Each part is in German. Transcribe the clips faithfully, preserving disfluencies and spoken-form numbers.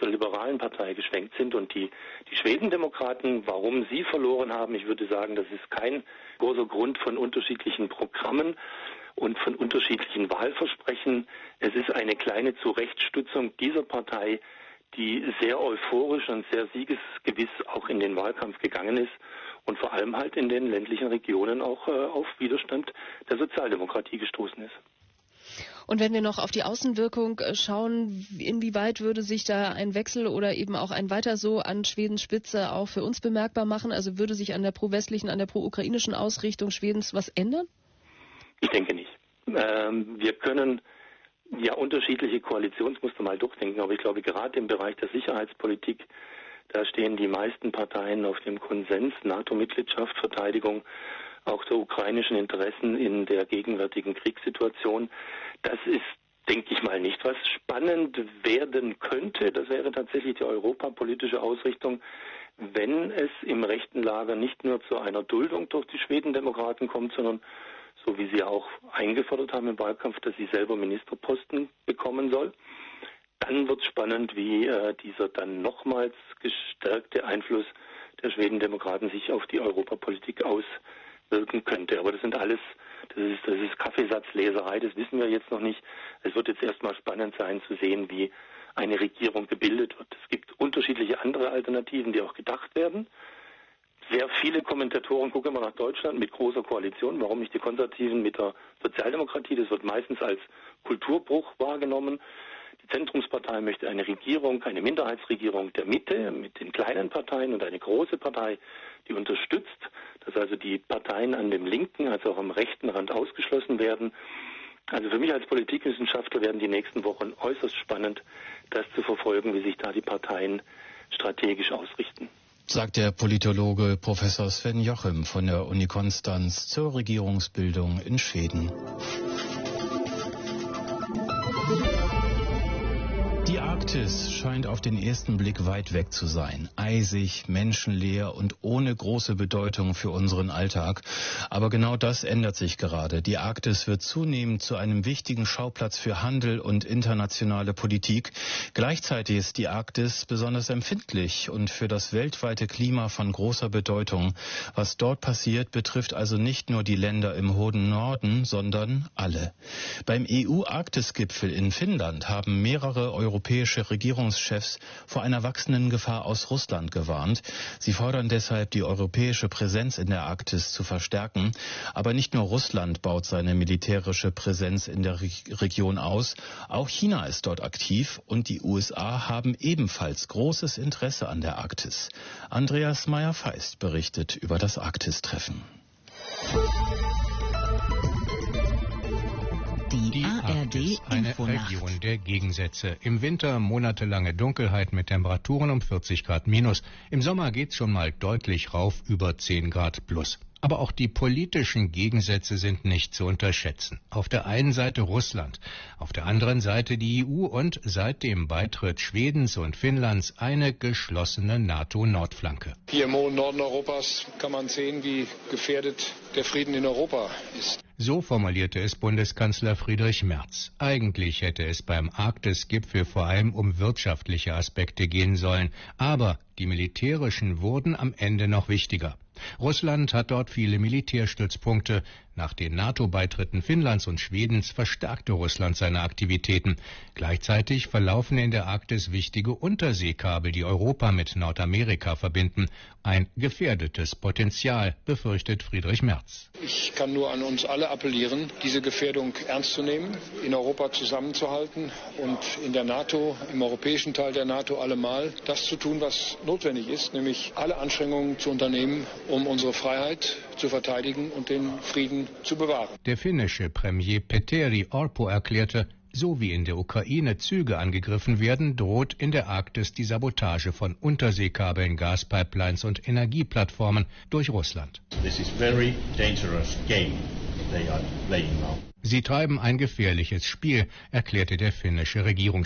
zur liberalen Partei geschwenkt sind. Und die, die Schwedendemokraten, warum sie verloren haben, ich würde sagen, das ist kein großer Grund von unterschiedlichen Programmen und von unterschiedlichen Wahlversprechen. Es ist eine kleine Zurechtstutzung dieser Partei, die sehr euphorisch und sehr siegesgewiss auch in den Wahlkampf gegangen ist und vor allem halt in den ländlichen Regionen auch äh, auf Widerstand der Sozialdemokratie gestoßen ist. Und wenn wir noch auf die Außenwirkung schauen, inwieweit würde sich da ein Wechsel oder eben auch ein Weiter so an Schwedens Spitze auch für uns bemerkbar machen? Also würde sich an der pro-westlichen, an der pro-ukrainischen Ausrichtung Schwedens was ändern? Ich denke nicht. Ähm, wir können ja unterschiedliche Koalitionsmuster mal durchdenken, aber ich glaube, gerade im Bereich der Sicherheitspolitik, da stehen die meisten Parteien auf dem Konsens, NATO-Mitgliedschaft, Verteidigung auch der ukrainischen Interessen in der gegenwärtigen Kriegssituation. Das ist, denke ich mal, nicht. Was spannend werden könnte, das wäre tatsächlich die europapolitische Ausrichtung, wenn es im rechten Lager nicht nur zu einer Duldung durch die Schwedendemokraten kommt, sondern so wie sie auch eingefordert haben im Wahlkampf, dass sie selber Ministerposten bekommen soll. Dann wird es spannend, wie äh, dieser dann nochmals gestärkte Einfluss der Schwedendemokraten sich auf die Europapolitik auswirken könnte. Aber das sind alles, das ist, das ist Kaffeesatzleserei, das wissen wir jetzt noch nicht. Es wird jetzt erstmal spannend sein zu sehen, wie eine Regierung gebildet wird. Es gibt unterschiedliche andere Alternativen, die auch gedacht werden. Sehr viele Kommentatoren gucken immer nach Deutschland mit großer Koalition. Warum nicht die Konservativen mit der Sozialdemokratie? Das wird meistens als Kulturbruch wahrgenommen. Die Zentrumspartei möchte eine Regierung, eine Minderheitsregierung der Mitte mit den kleinen Parteien und eine große Partei, die unterstützt, dass also die Parteien an dem linken, also auch am rechten Rand ausgeschlossen werden. Also für mich als Politikwissenschaftler werden die nächsten Wochen äußerst spannend, das zu verfolgen, wie sich da die Parteien strategisch ausrichten. Sagt der Politologe Professor Sven Jochem von der Uni Konstanz zur Regierungsbildung in Schweden. Die Arktis scheint auf den ersten Blick weit weg zu sein. Eisig, menschenleer und ohne große Bedeutung für unseren Alltag. Aber genau das ändert sich gerade. Die Arktis wird zunehmend zu einem wichtigen Schauplatz für Handel und internationale Politik. Gleichzeitig ist die Arktis besonders empfindlich und für das weltweite Klima von großer Bedeutung. Was dort passiert, betrifft also nicht nur die Länder im hohen Norden, sondern alle. Beim E U-Arktis-Gipfel in Finnland haben mehrere Europäer Europäische Regierungschefs vor einer wachsenden Gefahr aus Russland gewarnt. Sie fordern deshalb, die europäische Präsenz in der Arktis zu verstärken. Aber nicht nur Russland baut seine militärische Präsenz in der Re- Region aus. Auch China ist dort aktiv und die U S A haben ebenfalls großes Interesse an der Arktis. Andreas Meyer-Feist berichtet über das Arktis-Treffen. Die A R D eine Region der Gegensätze. Im Winter monatelange Dunkelheit mit Temperaturen um vierzig Grad minus. Im Sommer geht's schon mal deutlich rauf über zehn Grad plus. Aber auch die politischen Gegensätze sind nicht zu unterschätzen. Auf der einen Seite Russland, auf der anderen Seite die E U und seit dem Beitritt Schwedens und Finnlands eine geschlossene NATO-Nordflanke. Hier im hohen Norden Europas kann man sehen, wie gefährdet der Frieden in Europa ist. So formulierte es Bundeskanzler Friedrich Merz. Eigentlich hätte es beim Arktis-Gipfel vor allem um wirtschaftliche Aspekte gehen sollen. Aber die militärischen wurden am Ende noch wichtiger. Russland hat dort viele Militärstützpunkte. Nach den NATO-Beitritten Finnlands und Schwedens verstärkte Russland seine Aktivitäten. Gleichzeitig verlaufen in der Arktis wichtige Unterseekabel, die Europa mit Nordamerika verbinden. Ein gefährdetes Potenzial, befürchtet Friedrich Merz. Ich kann nur an uns alle appellieren, diese Gefährdung ernst zu nehmen, in Europa zusammenzuhalten und in der NATO, im europäischen Teil der NATO allemal das zu tun, was notwendig ist, nämlich alle Anstrengungen zu unternehmen, um unsere Freiheit zu verteidigen und den Frieden zu bewahren. Der finnische Premier Petteri Orpo erklärte, so wie in der Ukraine Züge angegriffen werden, droht in der Arktis die Sabotage von Unterseekabeln, Gaspipelines und Energieplattformen durch Russland. This is very dangerous game they are playing now. Sie treiben ein gefährliches Spiel, erklärte der finnische Regierungschef.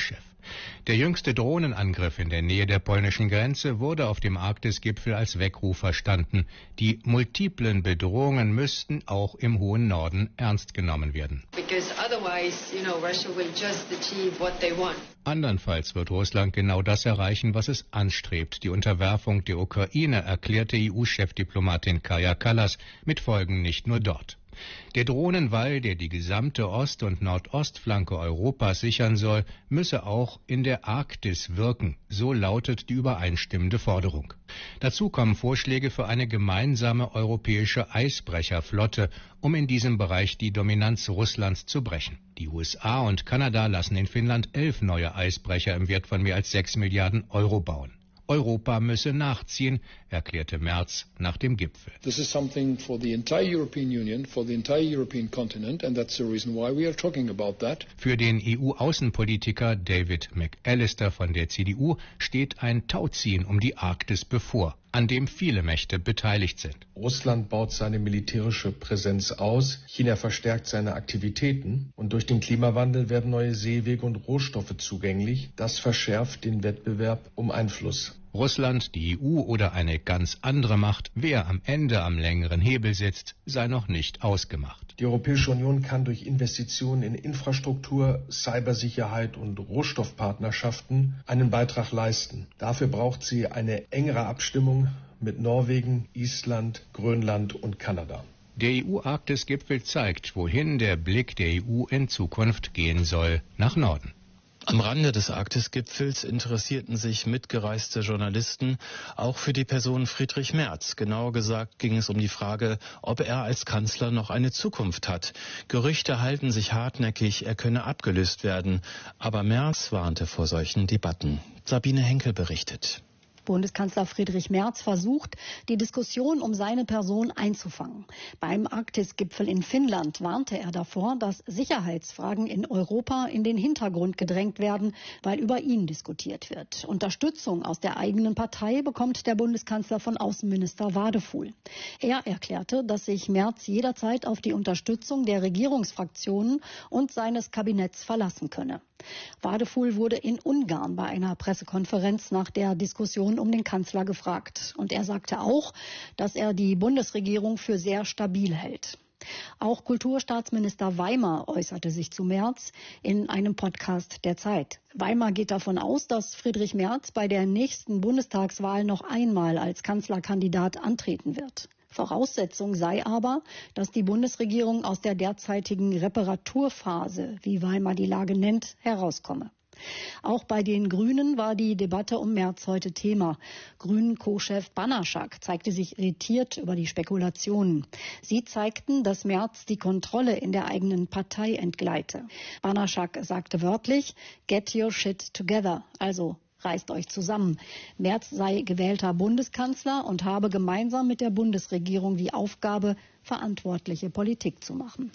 Der jüngste Drohnenangriff in der Nähe der polnischen Grenze wurde auf dem Arktis-Gipfel als Weckruf verstanden. Die multiplen Bedrohungen müssten auch im hohen Norden ernst genommen werden. Because otherwise, you know, Russia will just achieve what they want. Andernfalls wird Russland genau das erreichen, was es anstrebt, die Unterwerfung der Ukraine, erklärte E U-Chefdiplomatin Kaja Kallas, mit Folgen nicht nur dort. Der Drohnenwall, der die gesamte Ost- und Nordostflanke Europas sichern soll, müsse auch in der Arktis wirken, so lautet die übereinstimmende Forderung. Dazu kommen Vorschläge für eine gemeinsame europäische Eisbrecherflotte, um in diesem Bereich die Dominanz Russlands zu brechen. Die U S A und Kanada lassen in Finnland elf neue Eisbrecher im Wert von mehr als sechs Milliarden Euro bauen. Europa müsse nachziehen, erklärte Merz nach dem Gipfel. This is something for the entire European Union, for the entire European continent, and that's the reason why we are talking about that. Für den E U-Außenpolitiker David McAllister von der C D U steht ein Tauziehen um die Arktis bevor, an dem viele Mächte beteiligt sind. Russland baut seine militärische Präsenz aus, China verstärkt seine Aktivitäten und durch den Klimawandel werden neue Seewege und Rohstoffe zugänglich. Das verschärft den Wettbewerb um Einfluss. Russland, die E U oder eine ganz andere Macht, wer am Ende am längeren Hebel sitzt, sei noch nicht ausgemacht. Die Europäische Union kann durch Investitionen in Infrastruktur, Cybersicherheit und Rohstoffpartnerschaften einen Beitrag leisten. Dafür braucht sie eine engere Abstimmung mit Norwegen, Island, Grönland und Kanada. Der E U-Arktis-Gipfel zeigt, wohin der Blick der E U in Zukunft gehen soll, nach Norden. Am Rande des Arktis-Gipfels interessierten sich mitgereiste Journalisten auch für die Person Friedrich Merz. Genauer gesagt ging es um die Frage, ob er als Kanzler noch eine Zukunft hat. Gerüchte halten sich hartnäckig, er könne abgelöst werden. Aber Merz warnte vor solchen Debatten. Sabine Henkel berichtet. Bundeskanzler Friedrich Merz versucht, die Diskussion um seine Person einzufangen. Beim Arktis-Gipfel in Finnland warnte er davor, dass Sicherheitsfragen in Europa in den Hintergrund gedrängt werden, weil über ihn diskutiert wird. Unterstützung aus der eigenen Partei bekommt der Bundeskanzler von Außenminister Wadefuhl. Er erklärte, dass sich Merz jederzeit auf die Unterstützung der Regierungsfraktionen und seines Kabinetts verlassen könne. Wadefuhl wurde in Ungarn bei einer Pressekonferenz nach der Diskussion um den Kanzler gefragt. Und er sagte auch, dass er die Bundesregierung für sehr stabil hält. Auch Kulturstaatsminister Weimar äußerte sich zu Merz in einem Podcast der Zeit. Weimar geht davon aus, dass Friedrich Merz bei der nächsten Bundestagswahl noch einmal als Kanzlerkandidat antreten wird. Voraussetzung sei aber, dass die Bundesregierung aus der derzeitigen Reparaturphase, wie Weimar die Lage nennt, herauskomme. Auch bei den Grünen war die Debatte um Merz heute Thema. Grünen-Co-Chef Banaschak zeigte sich irritiert über die Spekulationen. Sie zeigten, dass Merz die Kontrolle in der eigenen Partei entgleite. Banaschak sagte wörtlich, "Get your shit together", also reißt euch zusammen. Merz sei gewählter Bundeskanzler und habe gemeinsam mit der Bundesregierung die Aufgabe, verantwortliche Politik zu machen.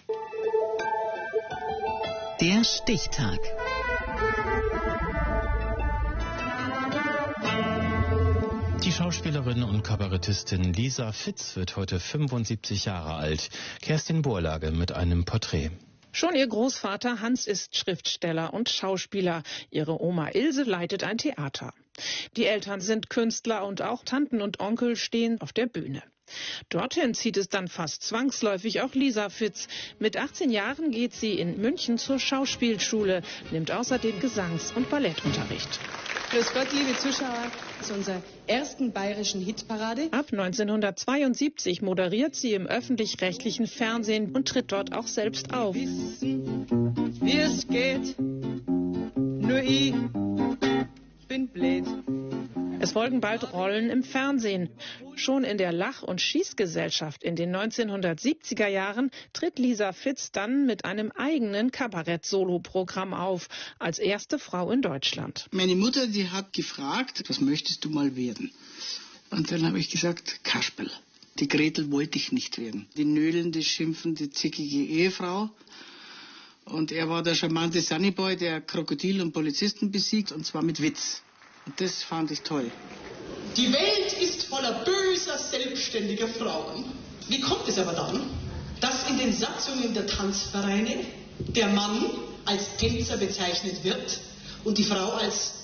Der Stichtag. Die Schauspielerin und Kabarettistin Lisa Fitz wird heute fünfundsiebzig Jahre alt. Kerstin Burlage mit einem Porträt. Schon ihr Großvater Hans ist Schriftsteller und Schauspieler. Ihre Oma Ilse leitet ein Theater. Die Eltern sind Künstler und auch Tanten und Onkel stehen auf der Bühne. Dorthin zieht es dann fast zwangsläufig auch Lisa Fitz. Mit achtzehn Jahren geht sie in München zur Schauspielschule, nimmt außerdem Gesangs- und Ballettunterricht. Grüß Gott, liebe Zuschauer, zu unserer ersten bayerischen Hitparade. Ab neunzehnhundertzweiundsiebzig moderiert sie im öffentlich-rechtlichen Fernsehen und tritt dort auch selbst auf. Wissen, wie es geht, nur ich bin blöd. Es folgen bald Rollen im Fernsehen. Schon in der Lach- und Schießgesellschaft in den neunzehnhundertsiebziger Jahren tritt Lisa Fitz dann mit einem eigenen Kabarett-Solo-Programm auf, als erste Frau in Deutschland. Meine Mutter, die hat gefragt, was möchtest du mal werden? Und dann habe ich gesagt, Kasperl. Die Gretel wollte ich nicht werden. Die nöhlende, schimpfende, zickige Ehefrau. Und er war der charmante Sunnyboy, der Krokodil und Polizisten besiegt, und zwar mit Witz. Und das fand ich toll. Die Welt ist voller böser, selbstständiger Frauen. Wie kommt es aber dann, dass in den Satzungen der Tanzvereine der Mann als Tänzer bezeichnet wird und die Frau als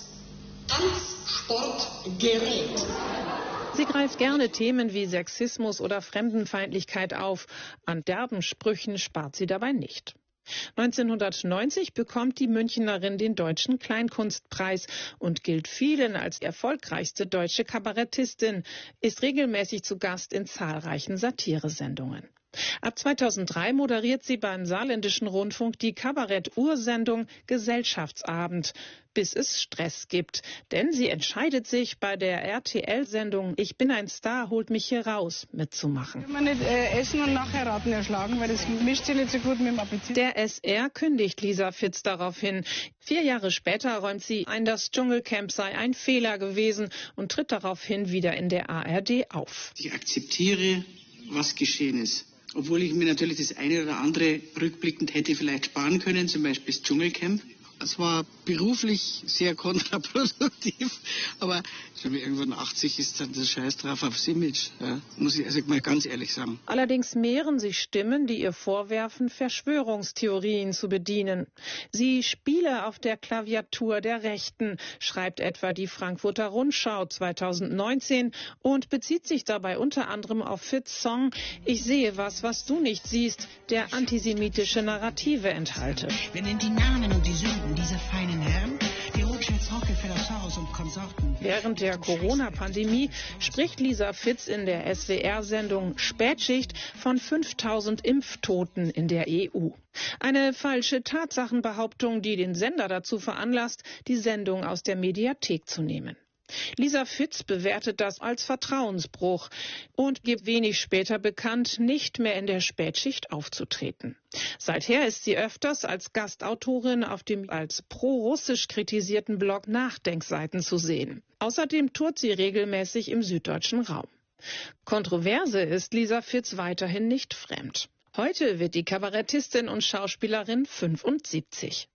Tanzsportgerät. Sie greift gerne Themen wie Sexismus oder Fremdenfeindlichkeit auf. An derben Sprüchen spart sie dabei nicht. neunzehnhundertneunzig bekommt die Münchnerin den Deutschen Kleinkunstpreis und gilt vielen als erfolgreichste deutsche Kabarettistin, ist regelmäßig zu Gast in zahlreichen Satiresendungen. Ab zweitausenddrei moderiert sie beim Saarländischen Rundfunk die Kabarett-Ursendung Gesellschaftsabend, bis es Stress gibt. Denn sie entscheidet sich, bei der R T L-Sendung Ich bin ein Star, holt mich hier raus mitzumachen. Kann man nicht äh, essen und nachher Raten erschlagen, weil das mischt sich nicht so gut mit dem Appetit. Der S R kündigt Lisa Fitz daraufhin. Vier Jahre später räumt sie ein, das Dschungelcamp sei ein Fehler gewesen und tritt daraufhin wieder in der A R D auf. Ich akzeptiere, was geschehen ist. Obwohl ich mir natürlich das eine oder andere rückblickend hätte vielleicht sparen können, zum Beispiel das Dschungelcamp. Es war beruflich sehr kontraproduktiv, aber wenn man irgendwann achtzig ist, dann das Scheiß drauf aufs Image, ja, muss ich also mal ganz ehrlich sagen. Allerdings mehren sich Stimmen, die ihr vorwerfen, Verschwörungstheorien zu bedienen. Sie spiele auf der Klaviatur der Rechten, schreibt etwa die Frankfurter Rundschau zweitausendneunzehn und bezieht sich dabei unter anderem auf Fitz' Song Ich sehe was, was du nicht siehst, der antisemitische Narrative enthalte. Wir nennen die Namen und die Sünden dieser feinen Herren, die Rothschilds, Rockefellers, Soros und Konsorten. Während der Corona-Pandemie spricht Lisa Fitz in der S W R-Sendung Spätschicht von fünftausend Impftoten in der E U. Eine falsche Tatsachenbehauptung, die den Sender dazu veranlasst, die Sendung aus der Mediathek zu nehmen. Lisa Fitz bewertet das als Vertrauensbruch und gibt wenig später bekannt, nicht mehr in der Spätschicht aufzutreten. Seither ist sie öfters als Gastautorin auf dem als pro-russisch kritisierten Blog Nachdenkseiten zu sehen. Außerdem tourt sie regelmäßig im süddeutschen Raum. Kontroverse ist Lisa Fitz weiterhin nicht fremd. Heute wird die Kabarettistin und Schauspielerin fünfundsiebzig.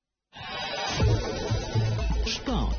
Sport.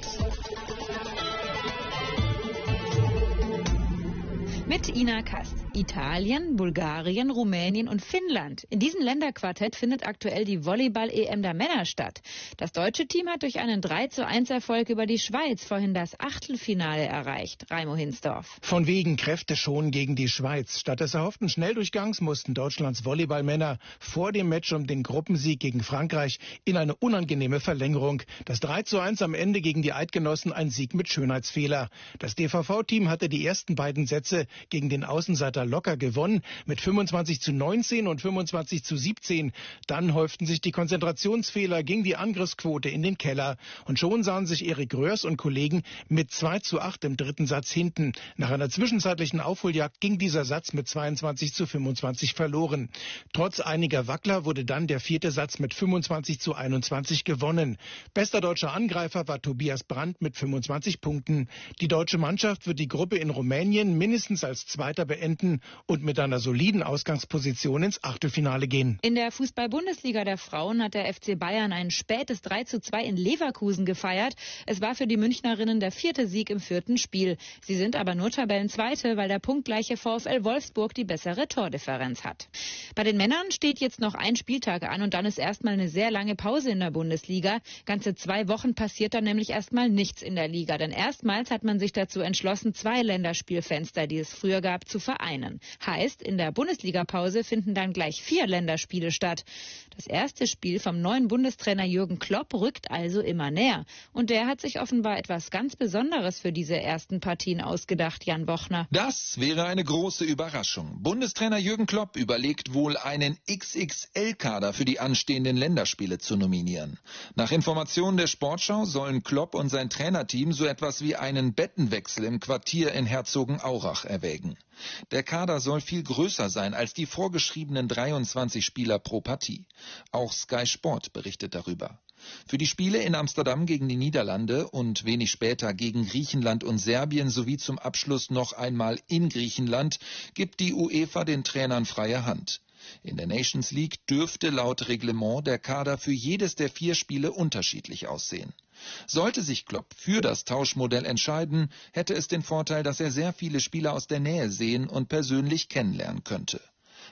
Mit Ina Kast. Italien, Bulgarien, Rumänien und Finnland. In diesem Länderquartett findet aktuell die Volleyball-E M der Männer statt. Das deutsche Team hat durch einen drei zu eins Erfolg über die Schweiz vorhin das Achtelfinale erreicht. Raimo Hinsdorf. Von wegen Kräfte schon gegen die Schweiz. Statt des erhofften Schnelldurchgangs mussten Deutschlands Volleyballmänner vor dem Match um den Gruppensieg gegen Frankreich in eine unangenehme Verlängerung. Das drei zu eins am Ende gegen die Eidgenossen ein Sieg mit Schönheitsfehler. Das D V V-Team hatte die ersten beiden Sätze gegen den Außenseiter locker gewonnen mit fünfundzwanzig zu neunzehn und fünfundzwanzig zu siebzehn. Dann häuften sich die Konzentrationsfehler, ging die Angriffsquote in den Keller. Und schon sahen sich Erik Röhrs und Kollegen mit zwei zu acht im dritten Satz hinten. Nach einer zwischenzeitlichen Aufholjagd ging dieser Satz mit zweiundzwanzig zu fünfundzwanzig verloren. Trotz einiger Wackler wurde dann der vierte Satz mit fünfundzwanzig zu einundzwanzig gewonnen. Bester deutscher Angreifer war Tobias Brandt mit fünfundzwanzig Punkten. Die deutsche Mannschaft wird die Gruppe in Rumänien mindestens als Zweiter beenden und mit einer soliden Ausgangsposition ins Achtelfinale gehen. In der Fußball-Bundesliga der Frauen hat der F C Bayern ein spätes drei zu zwei in Leverkusen gefeiert. Es war für die Münchnerinnen der vierte Sieg im vierten Spiel. Sie sind aber nur Tabellenzweite, weil der punktgleiche VfL Wolfsburg die bessere Tordifferenz hat. Bei den Männern steht jetzt noch ein Spieltag an und dann ist erstmal eine sehr lange Pause in der Bundesliga. Ganze zwei Wochen passiert dann nämlich erstmal nichts in der Liga. Denn erstmals hat man sich dazu entschlossen, zwei Länderspielfenster, die es früher gab, zu vereinen. Heißt, in der Bundesligapause finden dann gleich vier Länderspiele statt. Das erste Spiel vom neuen Bundestrainer Jürgen Klopp rückt also immer näher. Und der hat sich offenbar etwas ganz Besonderes für diese ersten Partien ausgedacht, Jan Bochner. Das wäre eine große Überraschung. Bundestrainer Jürgen Klopp überlegt wohl, einen X X L-Kader für die anstehenden Länderspiele zu nominieren. Nach Informationen der Sportschau sollen Klopp und sein Trainerteam so etwas wie einen Bettenwechsel im Quartier in Herzogenaurach erwägen. Der Kader soll viel größer sein als die vorgeschriebenen dreiundzwanzig Spieler pro Partie. Auch Sky Sport berichtet darüber. Für die Spiele in Amsterdam gegen die Niederlande und wenig später gegen Griechenland und Serbien sowie zum Abschluss noch einmal in Griechenland gibt die UEFA den Trainern freie Hand. In der Nations League dürfte laut Reglement der Kader für jedes der vier Spiele unterschiedlich aussehen. Sollte sich Klopp für das Tauschmodell entscheiden, hätte es den Vorteil, dass er sehr viele Spieler aus der Nähe sehen und persönlich kennenlernen könnte.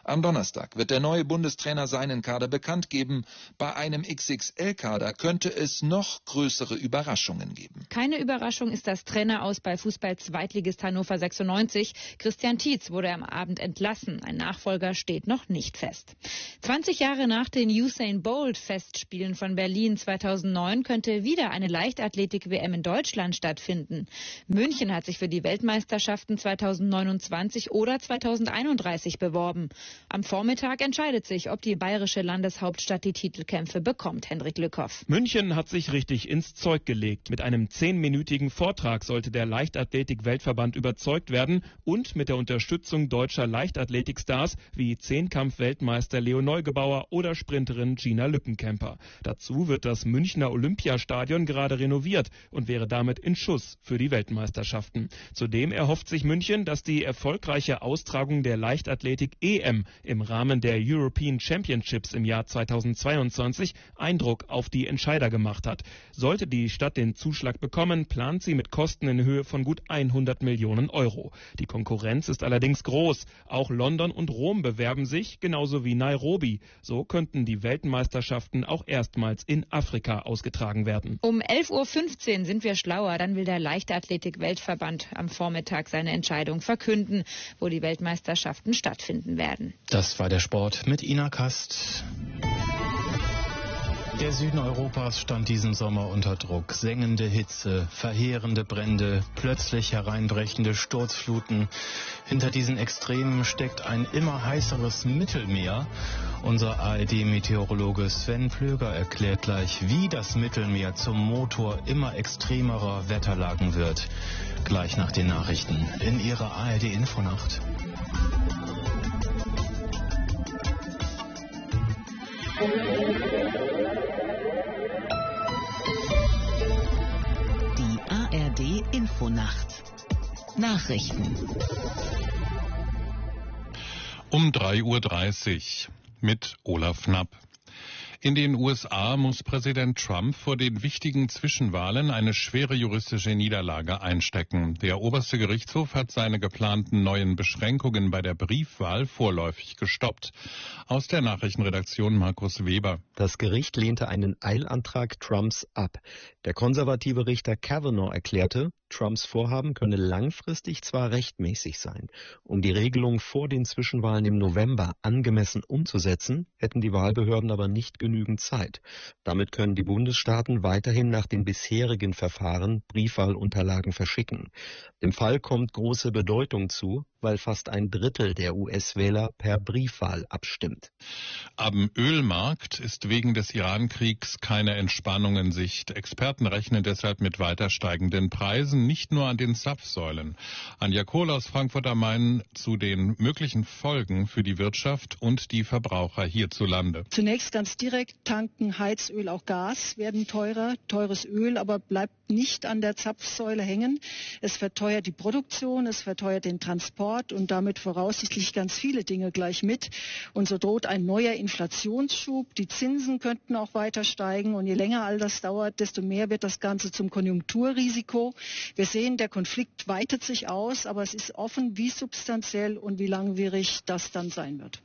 Am Donnerstag wird der neue Bundestrainer seinen Kader bekannt geben. Bei einem X X L-Kader könnte es noch größere Überraschungen geben. Keine Überraschung ist das Traineraus bei Fußball-Zweitligist Hannover sechsundneunzig. Christian Tietz wurde am Abend entlassen. Ein Nachfolger steht noch nicht fest. zwanzig Jahre nach den Usain Bolt-Festspielen von Berlin zweitausendneun könnte wieder eine Leichtathletik-W M in Deutschland stattfinden. München hat sich für die Weltmeisterschaften zweitausendneunundzwanzig oder zweitausendeinunddreißig beworben. Am Vormittag entscheidet sich, ob die bayerische Landeshauptstadt die Titelkämpfe bekommt. Hendrik Lückhoff. München hat sich richtig ins Zeug gelegt. Mit einem zehnminütigen Vortrag sollte der Leichtathletik-Weltverband überzeugt werden und mit der Unterstützung deutscher Leichtathletikstars wie Zehnkampf-Weltmeister Leo Neugebauer oder Sprinterin Gina Lückenkämper. Dazu wird das Münchner Olympiastadion gerade renoviert und wäre damit in Schuss für die Weltmeisterschaften. Zudem erhofft sich München, dass die erfolgreiche Austragung der Leichtathletik-E M im Rahmen der European Championships im Jahr zweitausendzweiundzwanzig Eindruck auf die Entscheider gemacht hat. Sollte die Stadt den Zuschlag bekommen, plant sie mit Kosten in Höhe von gut hundert Millionen Euro. Die Konkurrenz ist allerdings groß. Auch London und Rom bewerben sich, genauso wie Nairobi. So könnten die Weltmeisterschaften auch erstmals in Afrika ausgetragen werden. Um elf Uhr fünfzehn sind wir schlauer. Dann will der Leichtathletik-Weltverband am Vormittag seine Entscheidung verkünden, wo die Weltmeisterschaften stattfinden werden. Das war der Sport mit Ina Kast. Der Süden Europas stand diesen Sommer unter Druck. Sengende Hitze, verheerende Brände, plötzlich hereinbrechende Sturzfluten. Hinter diesen Extremen steckt ein immer heißeres Mittelmeer. Unser A R D-Meteorologe Sven Plöger erklärt gleich, wie das Mittelmeer zum Motor immer extremerer Wetterlagen wird. Gleich nach den Nachrichten in Ihrer A R D-Infonacht. A R D-Infonacht. Nachrichten. Um drei Uhr dreißig mit Olaf Knapp. In den U S A muss Präsident Trump vor den wichtigen Zwischenwahlen eine schwere juristische Niederlage einstecken. Der oberste Gerichtshof hat seine geplanten neuen Beschränkungen bei der Briefwahl vorläufig gestoppt. Aus der Nachrichtenredaktion Markus Weber. Das Gericht lehnte einen Eilantrag Trumps ab. Der konservative Richter Kavanaugh erklärte, Trumps Vorhaben könne langfristig zwar rechtmäßig sein. Um die Regelung vor den Zwischenwahlen im November angemessen umzusetzen, hätten die Wahlbehörden aber nicht genügend Zeit. Damit können die Bundesstaaten weiterhin nach den bisherigen Verfahren Briefwahlunterlagen verschicken. Dem Fall kommt große Bedeutung zu, weil fast ein Drittel der U S-Wähler per Briefwahl abstimmt. Am Ölmarkt ist wegen des Iran-Kriegs keine Entspannung in Sicht. Experten rechnen deshalb mit weiter steigenden Preisen, nicht nur an den Zapfsäulen. Anja Kohl aus Frankfurt am Main zu den möglichen Folgen für die Wirtschaft und die Verbraucher hierzulande. Zunächst ganz direkt tanken, Heizöl, auch Gas werden teurer. Teures Öl aber bleibt nicht an der Zapfsäule hängen. Es verteuert die Produktion, es verteuert den Transport und damit voraussichtlich ganz viele Dinge gleich mit. Und so droht ein neuer Inflationsschub. Die Zinsen könnten auch weiter steigen. Und je länger all das dauert, desto mehr wird das Ganze zum Konjunkturrisiko. Wir sehen, der Konflikt weitet sich aus, aber es ist offen, wie substanziell und wie langwierig das dann sein wird.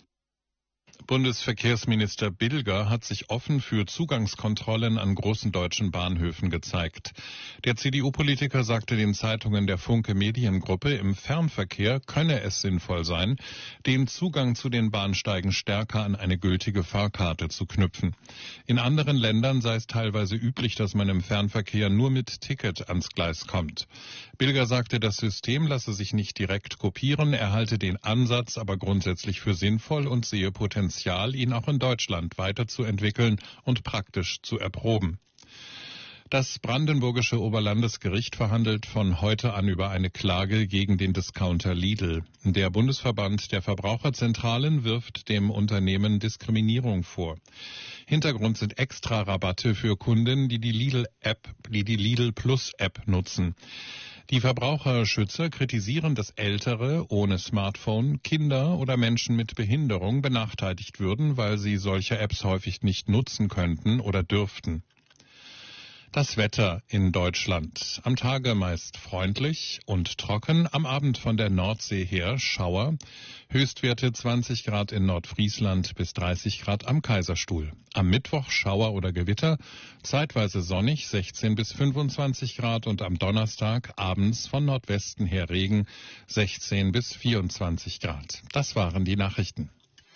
Bundesverkehrsminister Bilger hat sich offen für Zugangskontrollen an großen deutschen Bahnhöfen gezeigt. Der C D U-Politiker sagte den Zeitungen der Funke Mediengruppe, im Fernverkehr könne es sinnvoll sein, den Zugang zu den Bahnsteigen stärker an eine gültige Fahrkarte zu knüpfen. In anderen Ländern sei es teilweise üblich, dass man im Fernverkehr nur mit Ticket ans Gleis kommt. Bilger sagte, das System lasse sich nicht direkt kopieren, er halte den Ansatz aber grundsätzlich für sinnvoll und sehe Potenzial, ihn auch in Deutschland weiterzuentwickeln und praktisch zu erproben. Das brandenburgische Oberlandesgericht verhandelt von heute an über eine Klage gegen den Discounter Lidl. Der Bundesverband der Verbraucherzentralen wirft dem Unternehmen Diskriminierung vor. Hintergrund sind extra Rabatte für Kunden, die die Lidl-App, die die Lidl Plus-App nutzen. Die Verbraucherschützer kritisieren, dass Ältere ohne Smartphone, Kinder oder Menschen mit Behinderung benachteiligt würden, weil sie solche Apps häufig nicht nutzen könnten oder dürften. Das Wetter in Deutschland. Am Tage meist freundlich und trocken, am Abend von der Nordsee her Schauer. Höchstwerte zwanzig Grad in Nordfriesland bis dreißig Grad am Kaiserstuhl. Am Mittwoch Schauer oder Gewitter, zeitweise sonnig sechzehn bis fünfundzwanzig Grad und am Donnerstag abends von Nordwesten her Regen sechzehn bis vierundzwanzig Grad. Das waren die Nachrichten.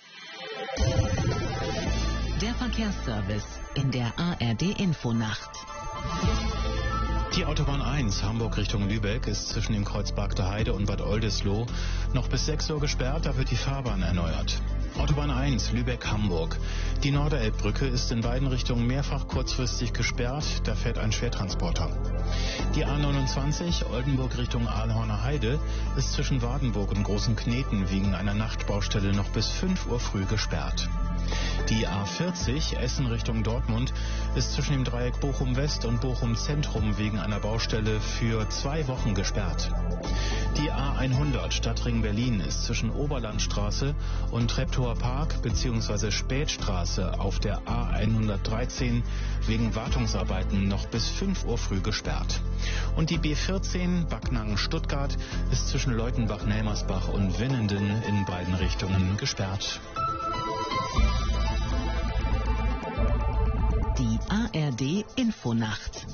Der Verkehrsservice in der A R D-Infonacht. Die Autobahn eins Hamburg Richtung Lübeck ist zwischen dem Kreuz Barkter Heide und Bad Oldesloe noch bis sechs Uhr gesperrt, da wird die Fahrbahn erneuert. Autobahn eins Lübeck-Hamburg. Die Norderelbbrücke ist in beiden Richtungen mehrfach kurzfristig gesperrt, da fährt ein Schwertransporter. Die A neunundzwanzig Oldenburg Richtung Aalhorner Heide ist zwischen Wardenburg und Großen Kneten wegen einer Nachtbaustelle noch bis fünf Uhr früh gesperrt. Die A vierzig Essen Richtung Dortmund ist zwischen dem Dreieck Bochum-West und Bochum-Zentrum wegen einer Baustelle für zwei Wochen gesperrt. Die A hundert Stadtring Berlin ist zwischen Oberlandstraße und Treptower Park bzw. Spätstraße auf der A hundertdreizehn wegen Wartungsarbeiten noch bis fünf Uhr früh gesperrt. Und die B vierzehn Backnang-Stuttgart ist zwischen Leutenbach-Nelmersbach und Winnenden in beiden Richtungen gesperrt. Die A R D-Infonacht.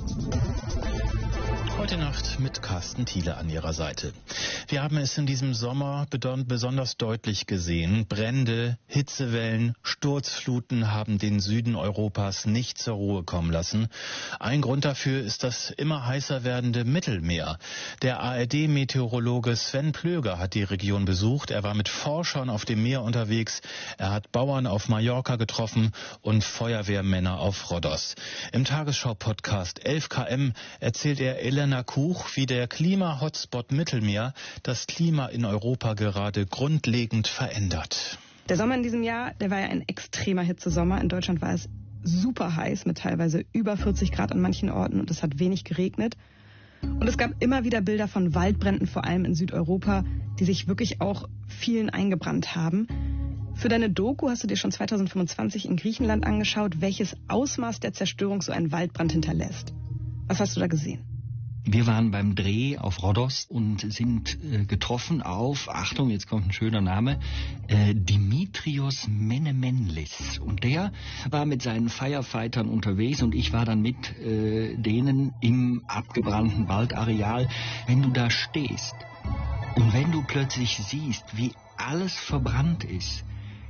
Heute Nacht mit Carsten Thiele an ihrer Seite. Wir haben es in diesem Sommer besonders deutlich gesehen. Brände, Hitzewellen, Sturzfluten haben den Süden Europas nicht zur Ruhe kommen lassen. Ein Grund dafür ist das immer heißer werdende Mittelmeer. Der A R D-Meteorologe Sven Plöger hat die Region besucht. Er war mit Forschern auf dem Meer unterwegs. Er hat Bauern auf Mallorca getroffen und Feuerwehrmänner auf Rhodos. Im Tagesschau-Podcast elf Kilometer erzählt er Elena Kuch, wie der Klima-Hotspot Mittelmeer das Klima in Europa gerade grundlegend verändert. Der Sommer in diesem Jahr, der war ja ein extremer Hitzesommer. In Deutschland war es super heiß mit teilweise über vierzig Grad an manchen Orten und es hat wenig geregnet. Und es gab immer wieder Bilder von Waldbränden, vor allem in Südeuropa, die sich wirklich auch vielen eingebrannt haben. Für deine Doku hast du dir schon zweitausendfünfundzwanzig in Griechenland angeschaut, welches Ausmaß der Zerstörung so ein Waldbrand hinterlässt. Was hast du da gesehen? Wir waren beim Dreh auf Rhodos und sind äh, getroffen auf, Achtung, jetzt kommt ein schöner Name, äh, Dimitrios Menemenlis. Und der war mit seinen Firefightern unterwegs und ich war dann mit äh, denen im abgebrannten Waldareal. Wenn du da stehst und wenn du plötzlich siehst, wie alles verbrannt ist,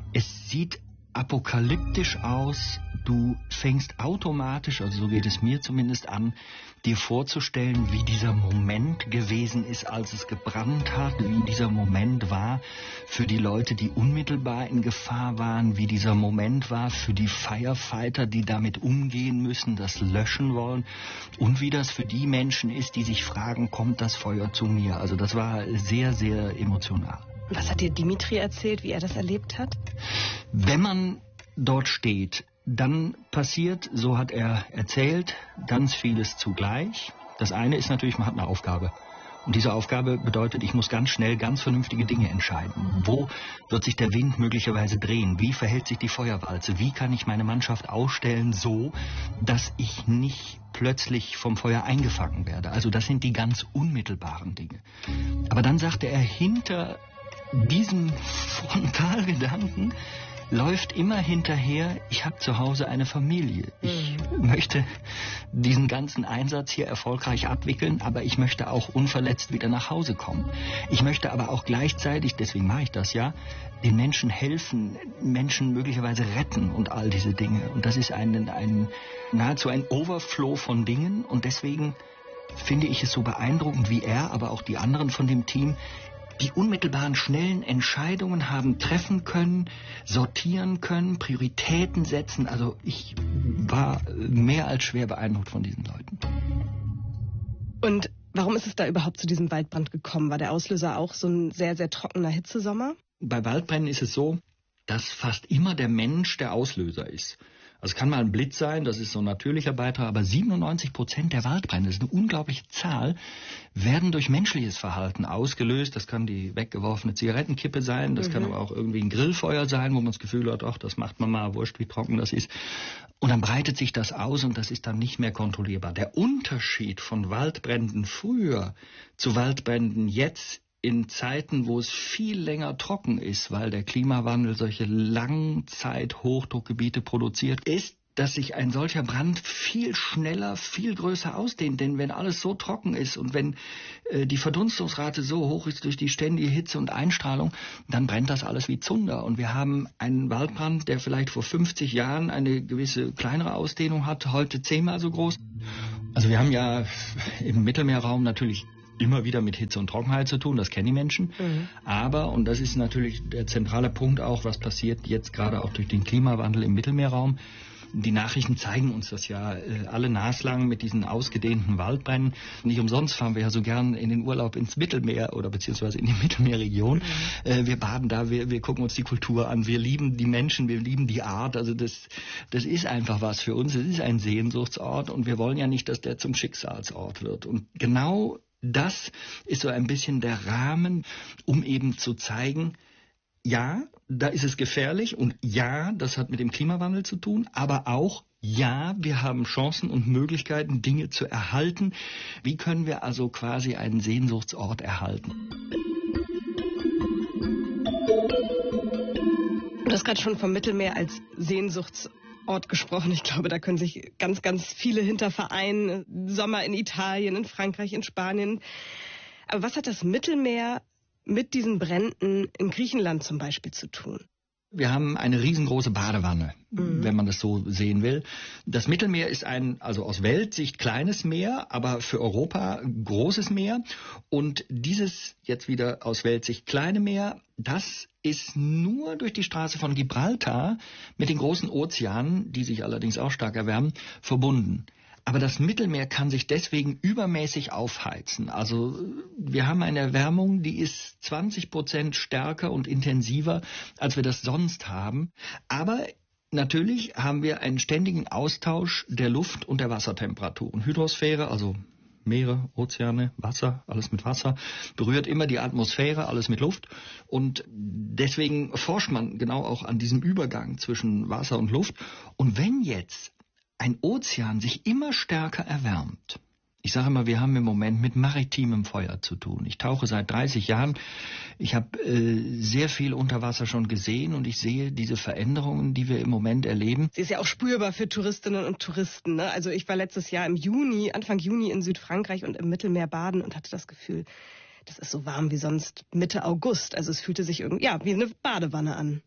es sieht apokalyptisch aus, du fängst automatisch, also so geht es mir zumindest an, dir vorzustellen, wie dieser Moment gewesen ist, als es gebrannt hat, wie dieser Moment war für die Leute, die unmittelbar in Gefahr waren, wie dieser Moment war für die Firefighter, die damit umgehen müssen, das löschen wollen und wie das für die Menschen ist, die sich fragen, kommt das Feuer zu mir? Also das war sehr, sehr emotional. Was hat dir Dimitri erzählt, wie er das erlebt hat? Wenn man dort steht, dann passiert, so hat er erzählt, ganz vieles zugleich. Das eine ist natürlich, man hat eine Aufgabe. Und diese Aufgabe bedeutet, ich muss ganz schnell ganz vernünftige Dinge entscheiden. Wo wird sich der Wind möglicherweise drehen? Wie verhält sich die Feuerwalze? Wie kann ich meine Mannschaft ausstellen so, dass ich nicht plötzlich vom Feuer eingefangen werde? Also das sind die ganz unmittelbaren Dinge. Aber dann sagte er, hinter diesem Frontalgedanken läuft immer hinterher, ich habe zu Hause eine Familie. Ich mhm. möchte diesen ganzen Einsatz hier erfolgreich abwickeln, aber ich möchte auch unverletzt wieder nach Hause kommen. Ich möchte aber auch gleichzeitig, deswegen mache ich das ja, den Menschen helfen, Menschen möglicherweise retten und all diese Dinge. Und das ist ein, ein nahezu ein Overflow von Dingen und deswegen finde ich es so beeindruckend, wie er, aber auch die anderen von dem Team, die unmittelbaren, schnellen Entscheidungen haben treffen können, sortieren können, Prioritäten setzen. Also ich war mehr als schwer beeindruckt von diesen Leuten. Und warum ist es da überhaupt zu diesem Waldbrand gekommen? War der Auslöser auch so ein sehr, sehr trockener Hitzesommer? Bei Waldbränden ist es so, dass fast immer der Mensch der Auslöser ist. Also es kann mal ein Blitz sein, das ist so ein natürlicher Beitrag, aber siebenundneunzig Prozent der Waldbrände, das ist eine unglaubliche Zahl, werden durch menschliches Verhalten ausgelöst. Das kann die weggeworfene Zigarettenkippe sein, das mhm. kann aber auch irgendwie ein Grillfeuer sein, wo man das Gefühl hat, ach, das macht man mal, wurscht, wie trocken das ist. Und dann breitet sich das aus und das ist dann nicht mehr kontrollierbar. Der Unterschied von Waldbränden früher zu Waldbränden jetzt in Zeiten, wo es viel länger trocken ist, weil der Klimawandel solche Langzeit-Hochdruckgebiete produziert, ist, dass sich ein solcher Brand viel schneller, viel größer ausdehnt. Denn wenn alles so trocken ist und wenn äh, die Verdunstungsrate so hoch ist durch die ständige Hitze und Einstrahlung, dann brennt das alles wie Zunder. Und wir haben einen Waldbrand, der vielleicht vor fünfzig Jahren eine gewisse kleinere Ausdehnung hat, heute zehnmal so groß. Also wir haben ja im Mittelmeerraum natürlich immer wieder mit Hitze und Trockenheit zu tun, das kennen die Menschen. Mhm. Aber, und das ist natürlich der zentrale Punkt auch, was passiert jetzt gerade auch durch den Klimawandel im Mittelmeerraum. Die Nachrichten zeigen uns das ja äh, alle naslang mit diesen ausgedehnten Waldbränden. Nicht umsonst fahren wir ja so gern in den Urlaub ins Mittelmeer oder beziehungsweise in die Mittelmeerregion. Mhm. Äh, wir baden da, wir, wir gucken uns die Kultur an, wir lieben die Menschen, wir lieben die Art. Also das, das ist einfach was für uns. Es ist ein Sehnsuchtsort und wir wollen ja nicht, dass der zum Schicksalsort wird. Und genau das ist so ein bisschen der Rahmen, um eben zu zeigen, ja, da ist es gefährlich und ja, das hat mit dem Klimawandel zu tun, aber auch ja, wir haben Chancen und Möglichkeiten, Dinge zu erhalten. Wie können wir also quasi einen Sehnsuchtsort erhalten? Du hast gerade schon vom Mittelmeer als Sehnsuchtsort gesprochen. Ich glaube, da können sich ganz, ganz viele hinter vereinen. Sommer in Italien, in Frankreich, in Spanien. Aber was hat das Mittelmeer mit diesen Bränden in Griechenland zum Beispiel zu tun? Wir haben eine riesengroße Badewanne, mhm. wenn man das so sehen will. Das Mittelmeer ist ein, also aus Weltsicht kleines Meer, aber für Europa großes Meer. Und dieses jetzt wieder aus Weltsicht kleine Meer, das ist nur durch die Straße von Gibraltar mit den großen Ozeanen, die sich allerdings auch stark erwärmen, verbunden. Aber das Mittelmeer kann sich deswegen übermäßig aufheizen. Also wir haben eine Erwärmung, die ist zwanzig Prozent stärker und intensiver, als wir das sonst haben. Aber natürlich haben wir einen ständigen Austausch der Luft- und der Wassertemperaturen. Hydrosphäre, also Meere, Ozeane, Wasser, alles mit Wasser, berührt immer die Atmosphäre, alles mit Luft. Und deswegen forscht man genau auch an diesem Übergang zwischen Wasser und Luft. Und wenn jetzt ein Ozean sich immer stärker erwärmt. Ich sage immer, wir haben im Moment mit maritimem Feuer zu tun. Ich tauche seit dreißig Jahren. Ich habe äh, sehr viel unter Wasser schon gesehen und ich sehe diese Veränderungen, die wir im Moment erleben. Sie ist ja auch spürbar für Touristinnen und Touristen, ne? Also ich war letztes Jahr im Juni, Anfang Juni in Südfrankreich und im Mittelmeer baden und hatte das Gefühl, das ist so warm wie sonst Mitte August. Also es fühlte sich irgendwie, ja, wie eine Badewanne an.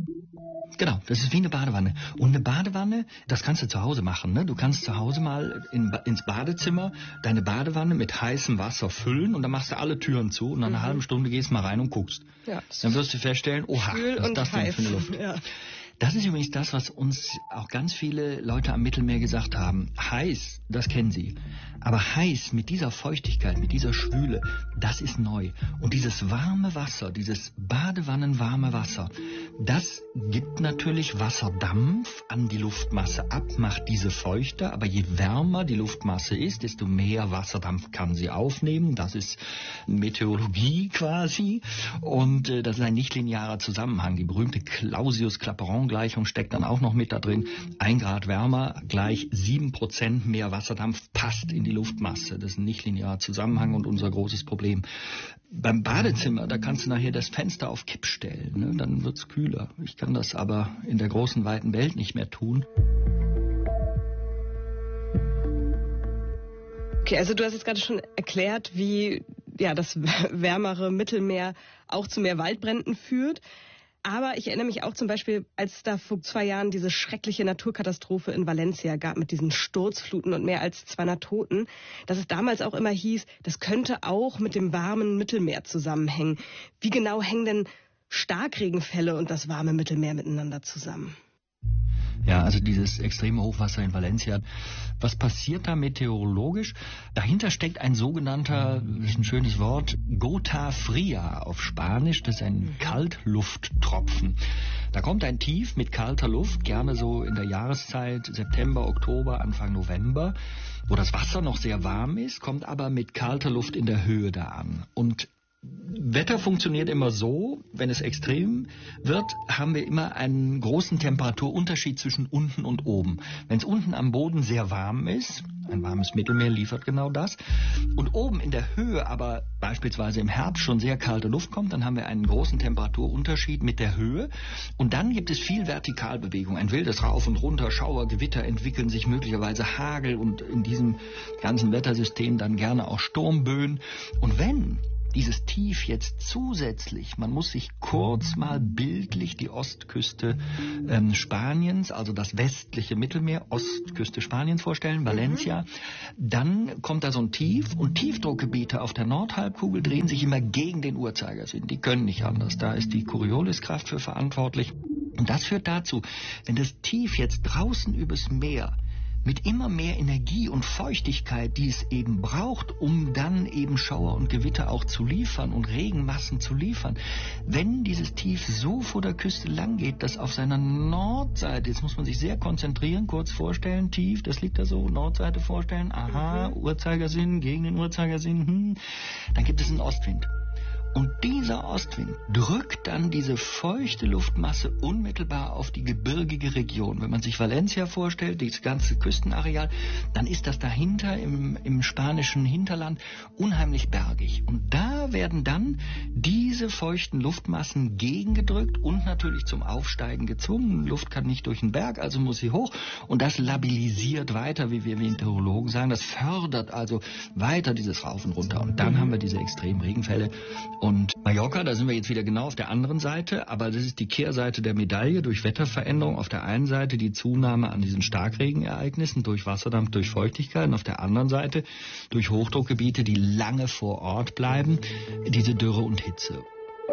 Genau, das ist wie eine Badewanne. Und eine Badewanne, das kannst du zu Hause machen. Ne? Du kannst zu Hause mal in, ins Badezimmer deine Badewanne mit heißem Wasser füllen und dann machst du alle Türen zu und nach einer mhm. halben Stunde gehst du mal rein und guckst. Ja, dann wirst du feststellen, oha, was ist das denn für eine Luft? Ja. Das ist übrigens das, was uns auch ganz viele Leute am Mittelmeer gesagt haben. Heiß, das kennen sie. Aber heiß mit dieser Feuchtigkeit, mit dieser Schwüle, das ist neu. Und dieses warme Wasser, dieses badewannenwarme Wasser, das gibt natürlich Wasserdampf an die Luftmasse ab, macht diese feuchter. Aber je wärmer die Luftmasse ist, desto mehr Wasserdampf kann sie aufnehmen. Das ist Meteorologie quasi. Und äh, das ist ein nichtlinearer Zusammenhang. Die berühmte Clausius-Clapeyron-Gleichung steckt dann auch noch mit da drin. Ein Grad wärmer gleich sieben Prozent mehr Wasserdampf passt in die Luftmasse. Das ist ein nichtlinearer Zusammenhang und unser großes Problem. Beim Badezimmer, da kannst du nachher das Fenster auf Kipp stellen, ne? Dann wird's kühler. Ich kann das aber in der großen, weiten Welt nicht mehr tun. Okay, also du hast jetzt gerade schon erklärt, wie ja, das wärmere Mittelmeer auch zu mehr Waldbränden führt. Aber ich erinnere mich auch zum Beispiel, als da vor zwei Jahren diese schreckliche Naturkatastrophe in Valencia gab mit diesen Sturzfluten und mehr als zweihundert Toten, dass es damals auch immer hieß, das könnte auch mit dem warmen Mittelmeer zusammenhängen. Wie genau hängen denn Starkregenfälle und das warme Mittelmeer miteinander zusammen? Ja, also dieses extreme Hochwasser in Valencia. Was passiert da meteorologisch? Dahinter steckt ein sogenannter, das ist ein schönes Wort, Gota Fria auf Spanisch. Das ist ein Kaltlufttropfen. Da kommt ein Tief mit kalter Luft, gerne so in der Jahreszeit September, Oktober, Anfang November, wo das Wasser noch sehr warm ist, kommt aber mit kalter Luft in der Höhe da an. Und Wetter funktioniert immer so, wenn es extrem wird, haben wir immer einen großen Temperaturunterschied zwischen unten und oben. Wenn es unten am Boden sehr warm ist, ein warmes Mittelmeer liefert genau das, und oben in der Höhe aber beispielsweise im Herbst schon sehr kalte Luft kommt, dann haben wir einen großen Temperaturunterschied mit der Höhe und dann gibt es viel Vertikalbewegung, ein wildes Rauf und Runter, Schauer, Gewitter entwickeln sich, möglicherweise Hagel und in diesem ganzen Wettersystem dann gerne auch Sturmböen. Und wenn dieses Tief jetzt zusätzlich, man muss sich kurz mal bildlich die Ostküste ähm, Spaniens, also das westliche Mittelmeer, Ostküste Spaniens vorstellen, Valencia, dann kommt da so ein Tief und Tiefdruckgebiete auf der Nordhalbkugel drehen sich immer gegen den Uhrzeigersinn. Die können nicht anders, da ist die Corioliskraft für verantwortlich. Und das führt dazu, wenn das Tief jetzt draußen übers Meer mit immer mehr Energie und Feuchtigkeit, die es eben braucht, um dann eben Schauer und Gewitter auch zu liefern und Regenmassen zu liefern. Wenn dieses Tief so vor der Küste lang geht, dass auf seiner Nordseite, jetzt muss man sich sehr konzentrieren, kurz vorstellen, Tief, das liegt da so, Nordseite vorstellen, aha, Uhrzeigersinn, gegen den Uhrzeigersinn, hm, dann gibt es einen Ostwind. Und dieser Ostwind drückt dann diese feuchte Luftmasse unmittelbar auf die gebirgige Region. Wenn man sich Valencia vorstellt, dieses ganze Küstenareal, dann ist das dahinter im, im spanischen Hinterland unheimlich bergig. Und da werden dann diese feuchten Luftmassen gegengedrückt und natürlich zum Aufsteigen gezwungen. Luft kann nicht durch den Berg, also muss sie hoch. Und das labilisiert weiter, wie wir Meteorologen sagen. Das fördert also weiter dieses Rauf und Runter. Und dann haben wir diese extremen Regenfälle. Und Mallorca, da sind wir jetzt wieder genau auf der anderen Seite, aber das ist die Kehrseite der Medaille durch Wetterveränderung. Auf der einen Seite die Zunahme an diesen Starkregenereignissen durch Wasserdampf, durch Feuchtigkeit und auf der anderen Seite durch Hochdruckgebiete, die lange vor Ort bleiben, diese Dürre und Hitze.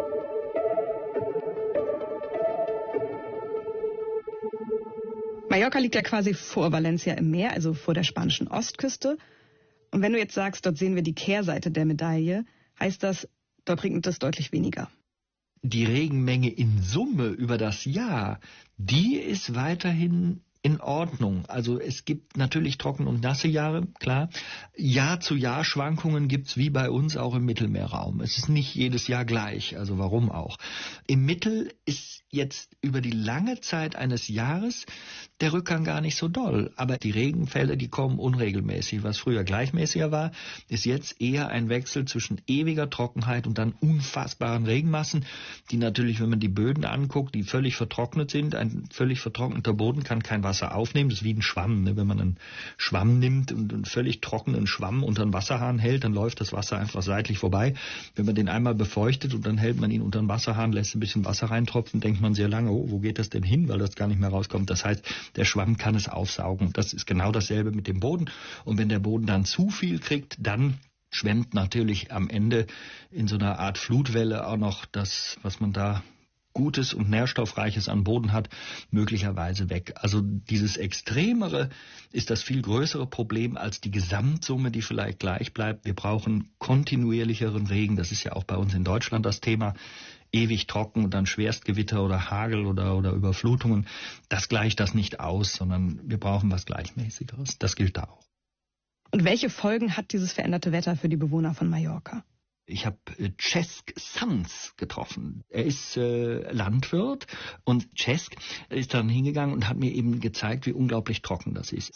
Mallorca liegt ja quasi vor Valencia im Meer, also vor der spanischen Ostküste. Und wenn du jetzt sagst, dort sehen wir die Kehrseite der Medaille, heißt das, dort regnet es deutlich weniger. Die Regenmenge in Summe über das Jahr, die ist weiterhin in Ordnung. Also es gibt natürlich trocken- und nasse Jahre, klar. Jahr zu Jahr Schwankungen gibt's wie bei uns auch im Mittelmeerraum. Es ist nicht jedes Jahr gleich, also warum auch. Im Mittel ist jetzt über die lange Zeit eines Jahres der Rückgang gar nicht so doll. Aber die Regenfälle, die kommen unregelmäßig. Was früher gleichmäßiger war, ist jetzt eher ein Wechsel zwischen ewiger Trockenheit und dann unfassbaren Regenmassen, die natürlich, wenn man die Böden anguckt, die völlig vertrocknet sind. Ein völlig vertrockneter Boden kann kein Wasser aufnehmen. Das ist wie ein Schwamm. Ne? Wenn man einen Schwamm nimmt und einen völlig trockenen Schwamm unter einen Wasserhahn hält, dann läuft das Wasser einfach seitlich vorbei. Wenn man den einmal befeuchtet und dann hält man ihn unter einen Wasserhahn, lässt ein bisschen Wasser reintropfen, denkt man sehr lange, oh, wo geht das denn hin, weil das gar nicht mehr rauskommt. Das heißt, der Schwamm kann es aufsaugen. Das ist genau dasselbe mit dem Boden. Und wenn der Boden dann zu viel kriegt, dann schwemmt natürlich am Ende in so einer Art Flutwelle auch noch das, was man da Gutes und Nährstoffreiches an Boden hat, möglicherweise weg. Also dieses Extremere ist das viel größere Problem als die Gesamtsumme, die vielleicht gleich bleibt. Wir brauchen kontinuierlicheren Regen. Das ist ja auch bei uns in Deutschland das Thema. Ewig trocken und dann Schwerstgewitter oder Hagel oder, oder Überflutungen. Das gleicht das nicht aus, sondern wir brauchen was Gleichmäßigeres. Das gilt da auch. Und welche Folgen hat dieses veränderte Wetter für die Bewohner von Mallorca? Ich habe äh, Cesc Sanz getroffen. Er ist äh, Landwirt und Cesc ist dann hingegangen und hat mir eben gezeigt, wie unglaublich trocken das ist.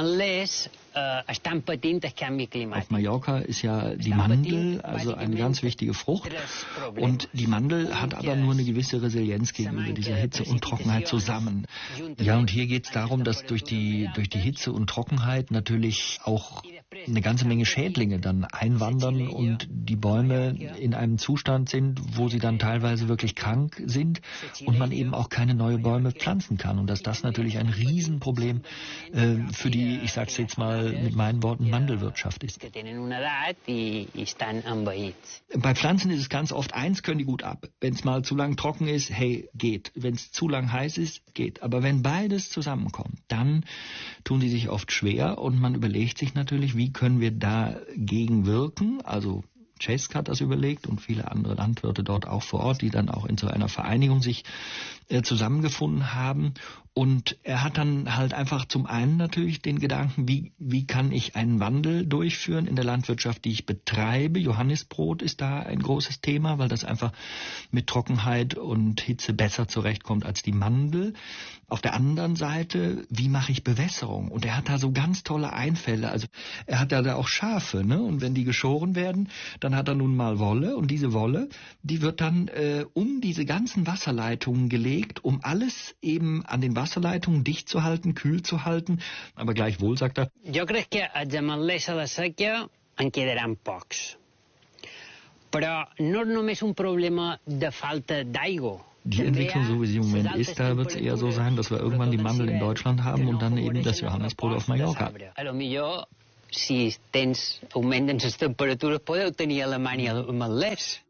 Auf Mallorca ist ja die Mandel, also eine ganz wichtige Frucht. Und die Mandel hat aber nur eine gewisse Resilienz gegenüber dieser Hitze und Trockenheit zusammen. Ja, und hier geht es darum, dass durch die, durch die Hitze und Trockenheit natürlich auch eine ganze Menge Schädlinge dann einwandern und die Bäume in einem Zustand sind, wo sie dann teilweise wirklich krank sind und man eben auch keine neuen Bäume pflanzen kann. Und dass das natürlich ein Riesenproblem äh, für die, ich sage es jetzt mal mit meinen Worten, Mandelwirtschaft ist. Bei Pflanzen ist es ganz oft, eins können die gut ab. Wenn es mal zu lang trocken ist, hey, geht. Wenn es zu lang heiß ist, geht. Aber wenn beides zusammenkommt, dann tun sie sich oft schwer und man überlegt sich natürlich, wie können wir dagegen wirken. Also Czesk hat das überlegt und viele andere Landwirte dort auch vor Ort, die dann auch in so einer Vereinigung sich äh, zusammengefunden haben. Und er hat dann halt einfach zum einen natürlich den Gedanken, wie, wie kann ich einen Wandel durchführen in der Landwirtschaft, die ich betreibe. Johannisbrot ist da ein großes Thema, weil das einfach mit Trockenheit und Hitze besser zurechtkommt als die Mandel. Auf der anderen Seite, wie mache ich Bewässerung? Und er hat da so ganz tolle Einfälle. Also er hat da auch Schafe, ne? Und wenn die geschoren werden, dann hat er nun mal Wolle. Und diese Wolle, die wird dann äh, um diese ganzen Wasserleitungen gelegt, um alles eben an den Wasserleitungen dicht zu halten, kühl zu halten. Aber gleichwohl, sagt er, Jo crec que els ametllers a la sèquia en quedaran pocs. Però no és només un problema de falta d'aigua. Die Entwicklung, so wie sie im Moment ist, da wird es eher so sein, dass wir irgendwann die Mandel in Deutschland haben und dann eben das Johannisbrot auf Mallorca. A lo millor, si tens, augmenten les temperatures, podeu tenir a Alemanya ametllers.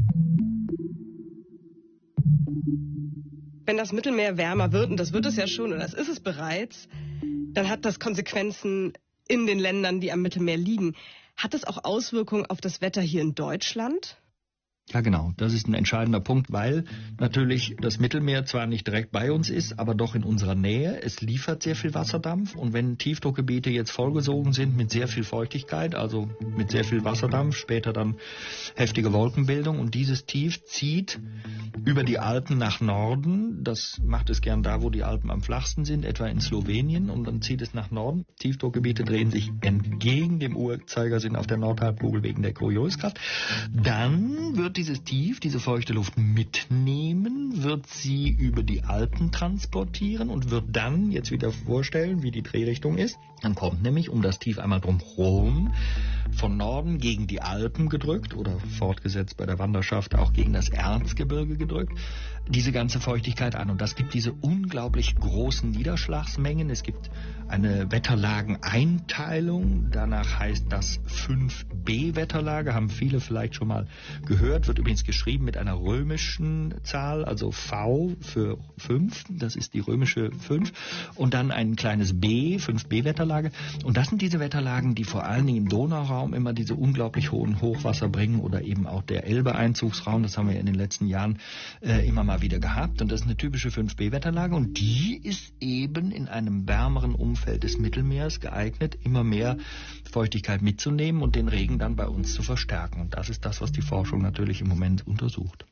Wenn das Mittelmeer wärmer wird, und das wird es ja schon, und das ist es bereits, dann hat das Konsequenzen in den Ländern, die am Mittelmeer liegen. Hat das auch Auswirkungen auf das Wetter hier in Deutschland? Ja, genau. Das ist ein entscheidender Punkt, weil natürlich das Mittelmeer zwar nicht direkt bei uns ist, aber doch in unserer Nähe. Es liefert sehr viel Wasserdampf und wenn Tiefdruckgebiete jetzt vollgesogen sind mit sehr viel Feuchtigkeit, also mit sehr viel Wasserdampf, später dann heftige Wolkenbildung und dieses Tief zieht über die Alpen nach Norden. Das macht es gern da, wo die Alpen am flachsten sind, etwa in Slowenien, und dann zieht es nach Norden. Tiefdruckgebiete drehen sich entgegen dem Uhrzeigersinn auf der Nordhalbkugel wegen der Corioliskraft. Dann wird dieses Tief, diese feuchte Luft mitnehmen, wird sie über die Alpen transportieren und wird dann jetzt wieder vorstellen, wie die Drehrichtung ist. Dann kommt nämlich um das Tief einmal drumherum von Norden gegen die Alpen gedrückt oder fortgesetzt bei der Wanderschaft auch gegen das Erzgebirge gedrückt, diese ganze Feuchtigkeit an. Und das gibt diese unglaublich großen Niederschlagsmengen. Es gibt eine Wetterlageneinteilung. Danach heißt das fünf B Wetterlage. Haben viele vielleicht schon mal gehört. Wird übrigens geschrieben mit einer römischen Zahl, also V für fünf. Das ist die römische fünf. Und dann ein kleines B, fünf B Wetterlage. Und das sind diese Wetterlagen, die vor allen Dingen im Donauraum immer diese unglaublich hohen Hochwasser bringen oder eben auch der Elbe-Einzugsraum. Das haben wir in den letzten Jahren äh, immer mal wieder gehabt. Und das ist eine typische fünf B Wetterlage. Und die ist eben in einem wärmeren Umfeld des Mittelmeers geeignet, immer mehr Feuchtigkeit mitzunehmen und den Regen dann bei uns zu verstärken. Und das ist das, was die Forschung natürlich im Moment untersucht.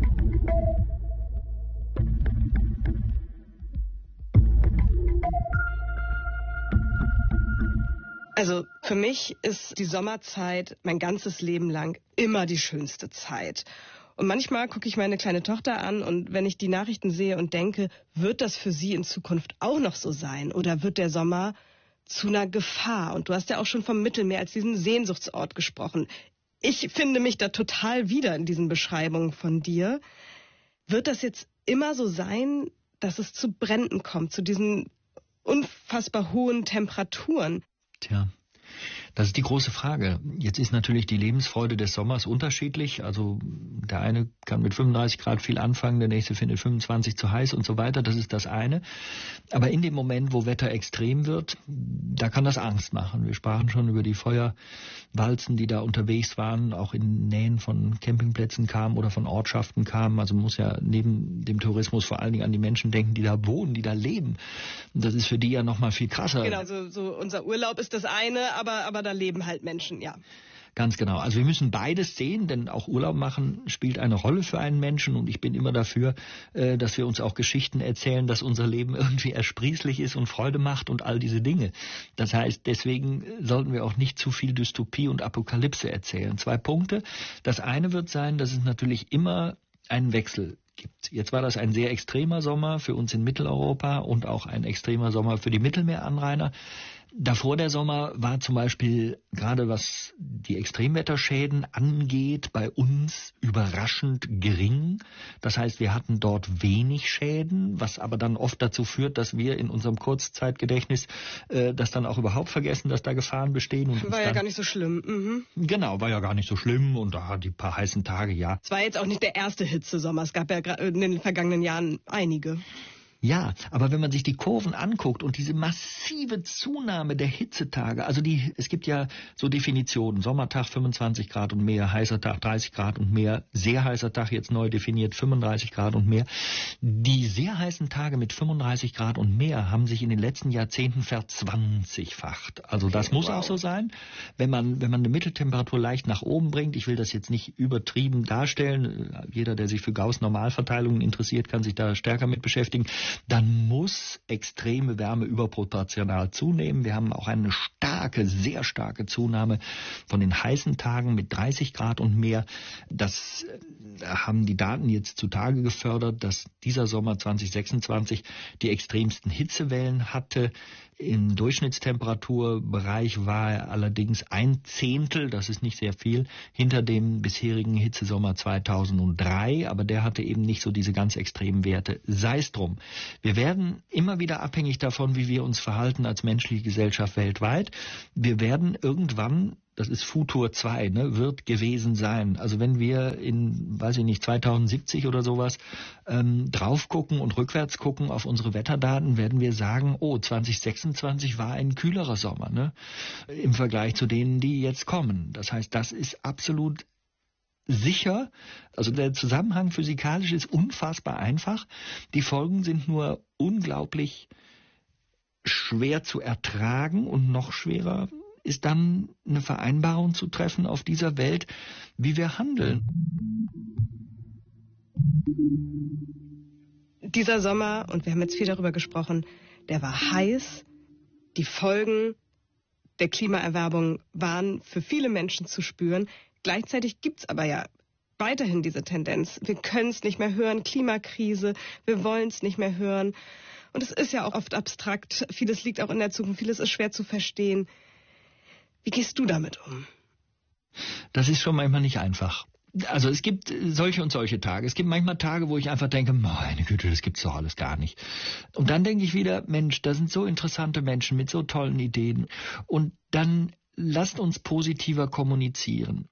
Also für mich ist die Sommerzeit mein ganzes Leben lang immer die schönste Zeit. Und manchmal gucke ich meine kleine Tochter an und wenn ich die Nachrichten sehe und denke, wird das für sie in Zukunft auch noch so sein? Oder wird der Sommer zu einer Gefahr? Und du hast ja auch schon vom Mittelmeer als diesen Sehnsuchtsort gesprochen. Ich finde mich da total wieder in diesen Beschreibungen von dir. Wird das jetzt immer so sein, dass es zu Bränden kommt, zu diesen unfassbar hohen Temperaturen? Tja, das ist die große Frage. Jetzt ist natürlich die Lebensfreude des Sommers unterschiedlich. Also der eine kann mit fünfunddreißig Grad viel anfangen, der nächste findet fünfundzwanzig zu heiß und so weiter. Das ist das eine. Aber in dem Moment, wo Wetter extrem wird, da kann das Angst machen. Wir sprachen schon über die Feuerwalzen, die da unterwegs waren, auch in Nähen von Campingplätzen kamen oder von Ortschaften kamen. Also man muss ja neben dem Tourismus vor allen Dingen an die Menschen denken, die da wohnen, die da leben. Und das ist für die ja noch mal viel krasser. Genau, so, so unser Urlaub ist das eine, aber, aber da leben halt Menschen, ja. Ganz genau. Also wir müssen beides sehen, denn auch Urlaub machen spielt eine Rolle für einen Menschen und ich bin immer dafür, dass wir uns auch Geschichten erzählen, dass unser Leben irgendwie ersprießlich ist und Freude macht und all diese Dinge. Das heißt, deswegen sollten wir auch nicht zu viel Dystopie und Apokalypse erzählen. Zwei Punkte. Das eine wird sein, dass es natürlich immer einen Wechsel gibt. Jetzt war das ein sehr extremer Sommer für uns in Mitteleuropa und auch ein extremer Sommer für die Mittelmeeranrainer. Davor der Sommer war zum Beispiel, gerade was die Extremwetterschäden angeht, bei uns überraschend gering. Das heißt, wir hatten dort wenig Schäden, was aber dann oft dazu führt, dass wir in unserem Kurzzeitgedächtnis äh, das dann auch überhaupt vergessen, dass da Gefahren bestehen. Und war ja dann, gar nicht so schlimm. Mhm. Genau, war ja gar nicht so schlimm und da die paar heißen Tage, ja. Es war jetzt auch nicht der erste Hitzesommer. Es gab ja in den vergangenen Jahren einige. Ja, aber wenn man sich die Kurven anguckt und diese massive Zunahme der Hitzetage, also die, es gibt ja so Definitionen, Sommertag fünfundzwanzig Grad und mehr, heißer Tag dreißig Grad und mehr, sehr heißer Tag jetzt neu definiert fünfunddreißig Grad und mehr. Die sehr heißen Tage mit fünfunddreißig Grad und mehr haben sich in den letzten Jahrzehnten verzwanzigfacht. Also das muss auch so sein, wenn man, wenn man eine Mitteltemperatur leicht nach oben bringt. Ich will das jetzt nicht übertrieben darstellen. Jeder, der sich für Gauß-Normalverteilungen interessiert, kann sich da stärker mit beschäftigen. Dann muss extreme Wärme überproportional zunehmen. Wir haben auch eine starke, sehr starke Zunahme von den heißen Tagen mit dreißig Grad und mehr. Das haben die Daten jetzt zutage gefördert, dass dieser Sommer zwanzig sechsundzwanzig die extremsten Hitzewellen hatte. Im Durchschnittstemperaturbereich war er allerdings ein Zehntel, das ist nicht sehr viel, hinter dem bisherigen Hitzesommer zweitausenddrei, aber der hatte eben nicht so diese ganz extremen Werte. Sei es drum. Wir werden immer wieder abhängig davon, wie wir uns verhalten als menschliche Gesellschaft weltweit. Wir werden irgendwann, das ist Futur zwei, ne, wird gewesen sein. Also wenn wir in, weiß ich nicht, zweitausendsiebzig oder sowas ähm, drauf gucken und rückwärts gucken auf unsere Wetterdaten, werden wir sagen, oh, zwanzig sechsundzwanzig war ein kühlerer Sommer, ne, im Vergleich zu denen, die jetzt kommen. Das heißt, das ist absolut sicher. Also der Zusammenhang physikalisch ist unfassbar einfach. Die Folgen sind nur unglaublich schwer zu ertragen und noch schwerer ist dann eine Vereinbarung zu treffen auf dieser Welt, wie wir handeln. Dieser Sommer, und wir haben jetzt viel darüber gesprochen, der war heiß. Die Folgen der Klimaerwärmung waren für viele Menschen zu spüren. Gleichzeitig gibt es aber ja weiterhin diese Tendenz. Wir können es nicht mehr hören, Klimakrise, wir wollen es nicht mehr hören. Und es ist ja auch oft abstrakt, vieles liegt auch in der Zukunft, vieles ist schwer zu verstehen. Wie gehst du damit um? Das ist schon manchmal nicht einfach. Also es gibt solche und solche Tage. Es gibt manchmal Tage, wo ich einfach denke, meine Güte, das gibt's doch alles gar nicht. Und dann denke ich wieder, Mensch, da sind so interessante Menschen mit so tollen Ideen. Und dann lasst uns positiver kommunizieren.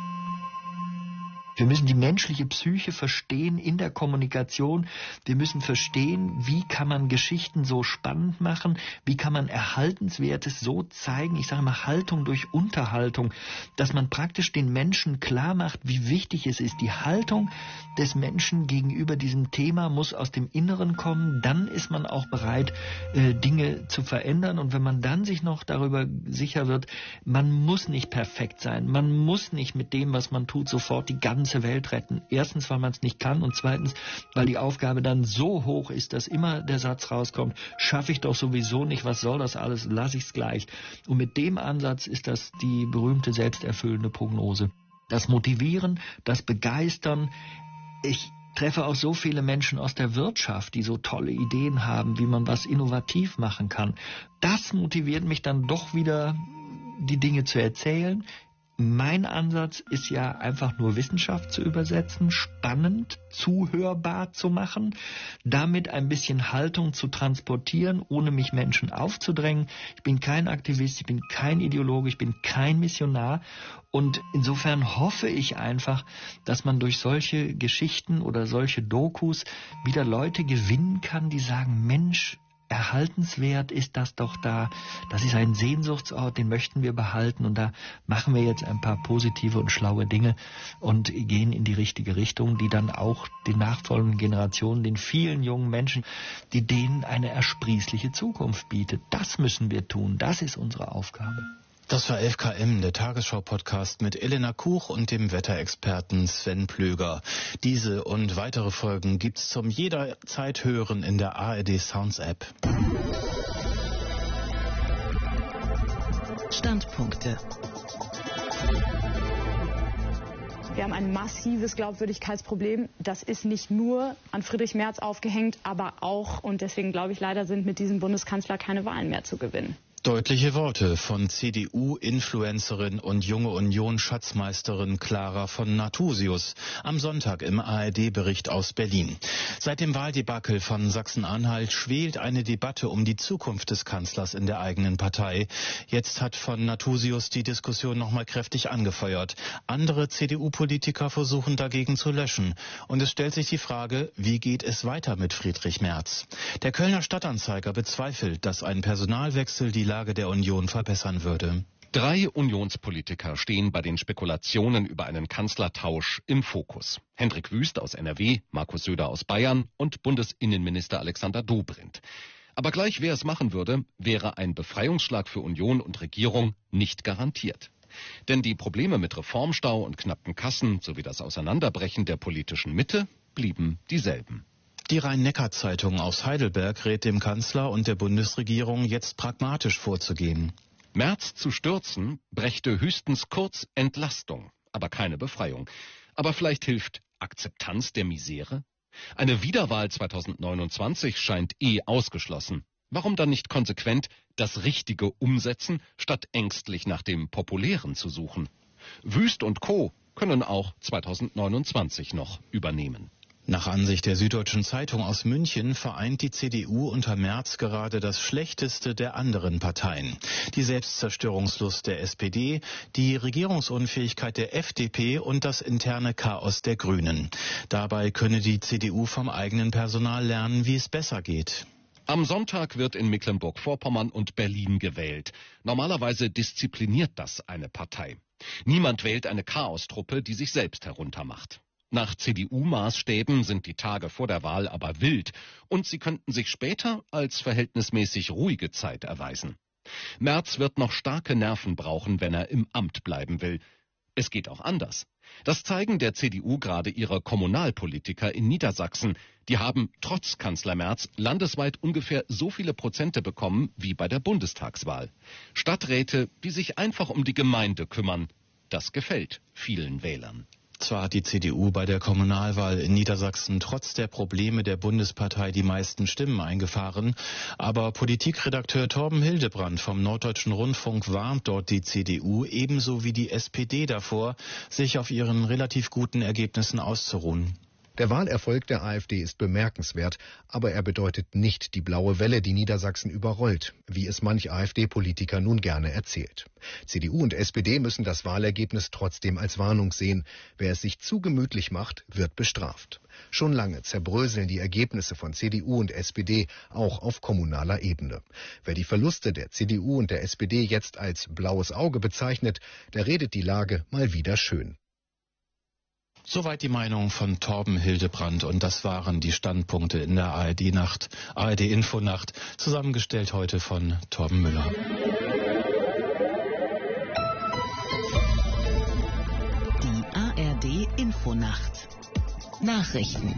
Wir müssen die menschliche Psyche verstehen in der Kommunikation. Wir müssen verstehen, wie kann man Geschichten so spannend machen, wie kann man Erhaltenswertes so zeigen, ich sage mal Haltung durch Unterhaltung, dass man praktisch den Menschen klar macht, wie wichtig es ist. Die Haltung des Menschen gegenüber diesem Thema muss aus dem Inneren kommen. Dann ist man auch bereit, äh, Dinge zu verändern. Und wenn man dann sich noch darüber sicher wird, man muss nicht perfekt sein, man muss nicht mit dem, was man tut, sofort die ganze Welt retten. Erstens, weil man es nicht kann und zweitens, weil die Aufgabe dann so hoch ist, dass immer der Satz rauskommt, schaffe ich doch sowieso nicht, was soll das alles, lasse ich es gleich. Und mit dem Ansatz ist das die berühmte selbsterfüllende Prognose. Das Motivieren, das Begeistern. Ich treffe auch so viele Menschen aus der Wirtschaft, die so tolle Ideen haben, wie man was innovativ machen kann. Das motiviert mich dann doch wieder, die Dinge zu erzählen. Mein Ansatz ist ja einfach nur Wissenschaft zu übersetzen, spannend, zuhörbar zu machen, damit ein bisschen Haltung zu transportieren, ohne mich Menschen aufzudrängen. Ich bin kein Aktivist, ich bin kein Ideologe, ich bin kein Missionar und insofern hoffe ich einfach, dass man durch solche Geschichten oder solche Dokus wieder Leute gewinnen kann, die sagen, Mensch, erhaltenswert ist das doch da. Das ist ein Sehnsuchtsort, den möchten wir behalten und da machen wir jetzt ein paar positive und schlaue Dinge und gehen in die richtige Richtung, die dann auch den nachfolgenden Generationen, den vielen jungen Menschen, die denen eine ersprießliche Zukunft bietet. Das müssen wir tun. Das ist unsere Aufgabe. Das war elf K M, der Tagesschau-Podcast mit Elena Kuch und dem Wetterexperten Sven Plöger. Diese und weitere Folgen gibt's zum jederzeit hören in der A R D Sounds App. Standpunkte. Wir haben ein massives Glaubwürdigkeitsproblem. Das ist nicht nur an Friedrich Merz aufgehängt, aber auch, und deswegen glaube ich, leider sind mit diesem Bundeskanzler keine Wahlen mehr zu gewinnen. Deutliche Worte von C D U-Influencerin und Junge Union-Schatzmeisterin Clara von Nathusius am Sonntag im A R D-Bericht aus Berlin. Seit dem Wahldebakel von Sachsen-Anhalt schwelt eine Debatte um die Zukunft des Kanzlers in der eigenen Partei. Jetzt hat von Nathusius die Diskussion nochmal kräftig angefeuert. Andere C D U-Politiker versuchen dagegen zu löschen. Und es stellt sich die Frage, wie geht es weiter mit Friedrich Merz? Der Kölner Stadtanzeiger bezweifelt, dass ein Personalwechsel die Lage der Union verbessern würde. Drei Unionspolitiker stehen bei den Spekulationen über einen Kanzlertausch im Fokus. Hendrik Wüst aus N R W, Markus Söder aus Bayern und Bundesinnenminister Alexander Dobrindt. Aber gleich wer es machen würde, wäre ein Befreiungsschlag für Union und Regierung nicht garantiert. Denn die Probleme mit Reformstau und knappen Kassen sowie das Auseinanderbrechen der politischen Mitte blieben dieselben. Die Rhein-Neckar-Zeitung aus Heidelberg rät dem Kanzler und der Bundesregierung, jetzt pragmatisch vorzugehen. Merz zu stürzen brächte höchstens kurz Entlastung, aber keine Befreiung. Aber vielleicht hilft Akzeptanz der Misere? Eine Wiederwahl zweitausendneunundzwanzig scheint eh ausgeschlossen. Warum dann nicht konsequent das Richtige umsetzen, statt ängstlich nach dem Populären zu suchen? Wüst und Co. können auch zweitausendneunundzwanzig noch übernehmen. Nach Ansicht der Süddeutschen Zeitung aus München vereint die C D U unter Merz gerade das Schlechteste der anderen Parteien. Die Selbstzerstörungslust der S P D, die Regierungsunfähigkeit der F D P und das interne Chaos der Grünen. Dabei könne die C D U vom eigenen Personal lernen, wie es besser geht. Am Sonntag wird in Mecklenburg-Vorpommern und Berlin gewählt. Normalerweise diszipliniert das eine Partei. Niemand wählt eine Chaostruppe, die sich selbst heruntermacht. Nach C D U-Maßstäben sind die Tage vor der Wahl aber wild und sie könnten sich später als verhältnismäßig ruhige Zeit erweisen. Merz wird noch starke Nerven brauchen, wenn er im Amt bleiben will. Es geht auch anders. Das zeigen der C D U gerade ihre Kommunalpolitiker in Niedersachsen. Die haben trotz Kanzler Merz landesweit ungefähr so viele Prozente bekommen wie bei der Bundestagswahl. Stadträte, die sich einfach um die Gemeinde kümmern. Das gefällt vielen Wählern. Zwar hat die C D U bei der Kommunalwahl in Niedersachsen trotz der Probleme der Bundespartei die meisten Stimmen eingefahren, aber Politikredakteur Torben Hildebrand vom Norddeutschen Rundfunk warnt dort die C D U ebenso wie die S P D davor, sich auf ihren relativ guten Ergebnissen auszuruhen. Der Wahlerfolg der AfD ist bemerkenswert, aber er bedeutet nicht die blaue Welle, die Niedersachsen überrollt, wie es manch AfD-Politiker nun gerne erzählt. C D U und S P D müssen das Wahlergebnis trotzdem als Warnung sehen. Wer es sich zu gemütlich macht, wird bestraft. Schon lange zerbröseln die Ergebnisse von C D U und S P D, auch auf kommunaler Ebene. Wer die Verluste der C D U und der S P D jetzt als blaues Auge bezeichnet, der redet die Lage mal wieder schön. Soweit die Meinung von Torben Hildebrand und das waren die Standpunkte in der A R D-Nacht, A R D-Infonacht, zusammengestellt heute von Torben Müller. Die A R D-Infonacht. Nachrichten.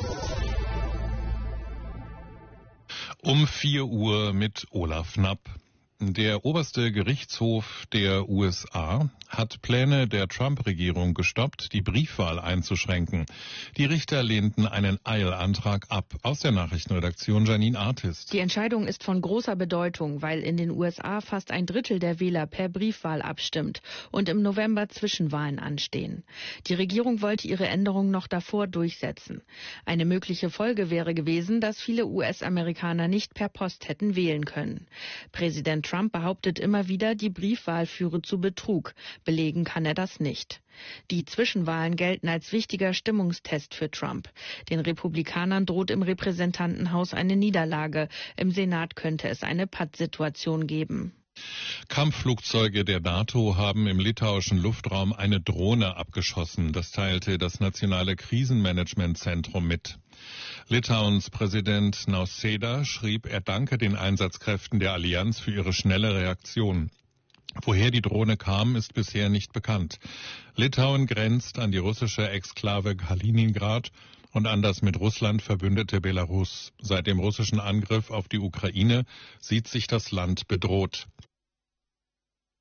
Um vier Uhr mit Olaf Knapp. Der oberste Gerichtshof der U S A hat Pläne der Trump-Regierung gestoppt, die Briefwahl einzuschränken. Die Richter lehnten einen Eilantrag ab. Aus der Nachrichtenredaktion Janine Artist. Die Entscheidung ist von großer Bedeutung, weil in den U S A fast ein Drittel der Wähler per Briefwahl abstimmt und im November Zwischenwahlen anstehen. Die Regierung wollte ihre Änderung noch davor durchsetzen. Eine mögliche Folge wäre gewesen, dass viele U S-Amerikaner nicht per Post hätten wählen können. Präsident Trump behauptet immer wieder, die Briefwahl führe zu Betrug. Belegen kann er das nicht. Die Zwischenwahlen gelten als wichtiger Stimmungstest für Trump. Den Republikanern droht im Repräsentantenhaus eine Niederlage. Im Senat könnte es eine Pattsituation geben. Kampfflugzeuge der NATO haben im litauischen Luftraum eine Drohne abgeschossen. Das teilte das Nationale Krisenmanagementzentrum mit. Litauens Präsident Nausėda schrieb, er danke den Einsatzkräften der Allianz für ihre schnelle Reaktion. Woher die Drohne kam, ist bisher nicht bekannt. Litauen grenzt an die russische Exklave Kaliningrad und an das mit Russland verbündete Belarus. Seit dem russischen Angriff auf die Ukraine sieht sich das Land bedroht.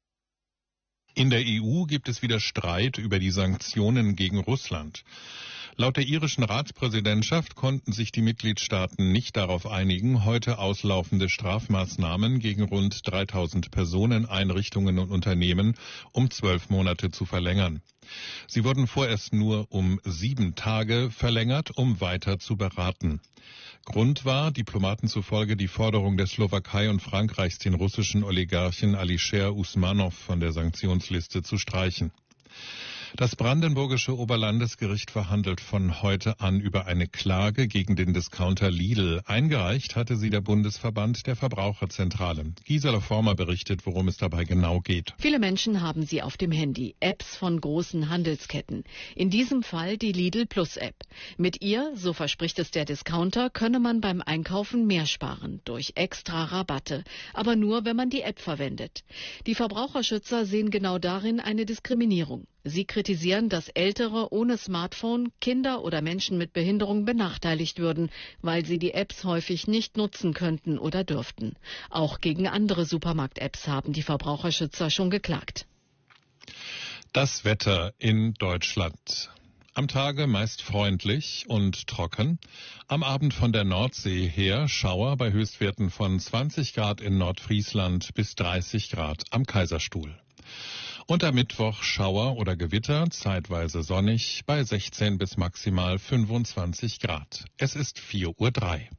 In der E U gibt es wieder Streit über die Sanktionen gegen Russland. Laut der irischen Ratspräsidentschaft konnten sich die Mitgliedstaaten nicht darauf einigen, heute auslaufende Strafmaßnahmen gegen rund dreitausend Personen, Einrichtungen und Unternehmen um zwölf Monate zu verlängern. Sie wurden vorerst nur um sieben Tage verlängert, um weiter zu beraten. Grund war, Diplomaten zufolge, die Forderung der Slowakei und Frankreichs, den russischen Oligarchen Alisher Usmanov von der Sanktionsliste zu streichen. Das brandenburgische Oberlandesgericht verhandelt von heute an über eine Klage gegen den Discounter Lidl. Eingereicht hatte sie der Bundesverband der Verbraucherzentrale. Gisela Former berichtet, worum es dabei genau geht. Viele Menschen haben sie auf dem Handy, Apps von großen Handelsketten. In diesem Fall die Lidl Plus App. Mit ihr, so verspricht es der Discounter, könne man beim Einkaufen mehr sparen, durch extra Rabatte. Aber nur, wenn man die App verwendet. Die Verbraucherschützer sehen genau darin eine Diskriminierung. Sie kritisieren, dass Ältere ohne Smartphone, Kinder oder Menschen mit Behinderung benachteiligt würden, weil sie die Apps häufig nicht nutzen könnten oder dürften. Auch gegen andere Supermarkt-Apps haben die Verbraucherschützer schon geklagt. Das Wetter in Deutschland. Am Tage meist freundlich und trocken. Am Abend von der Nordsee her Schauer bei Höchstwerten von zwanzig Grad in Nordfriesland bis dreißig Grad am Kaiserstuhl. Und am Mittwoch Schauer oder Gewitter, zeitweise sonnig, bei sechzehn bis maximal fünfundzwanzig Grad. Es ist vier Uhr drei.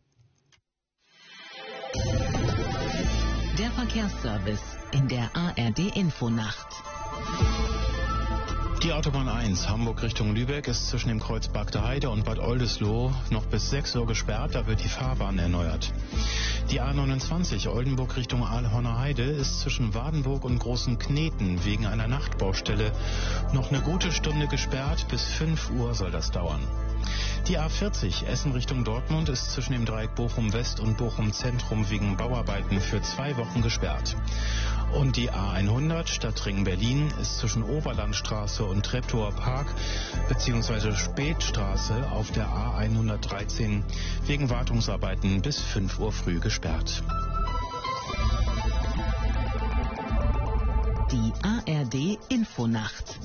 Der Verkehrsservice in der A R D-Infonacht. Die Autobahn eins Hamburg Richtung Lübeck ist zwischen dem Kreuz Bagde Heide und Bad Oldesloe noch bis sechs Uhr gesperrt, da wird die Fahrbahn erneuert. Die A neunundzwanzig Oldenburg Richtung Aalhorner Heide ist zwischen Wadenburg und Großen Kneten wegen einer Nachtbaustelle noch eine gute Stunde gesperrt, bis fünf Uhr soll das dauern. Die A vierzig Essen Richtung Dortmund ist zwischen dem Dreieck Bochum West und Bochum Zentrum wegen Bauarbeiten für zwei Wochen gesperrt. Und die A hundert Stadtring Berlin ist zwischen Oberlandstraße und Treptower Park bzw. Spätstraße auf der A hundertdreizehn wegen Wartungsarbeiten bis fünf Uhr früh gesperrt. Die A R D-Infonacht.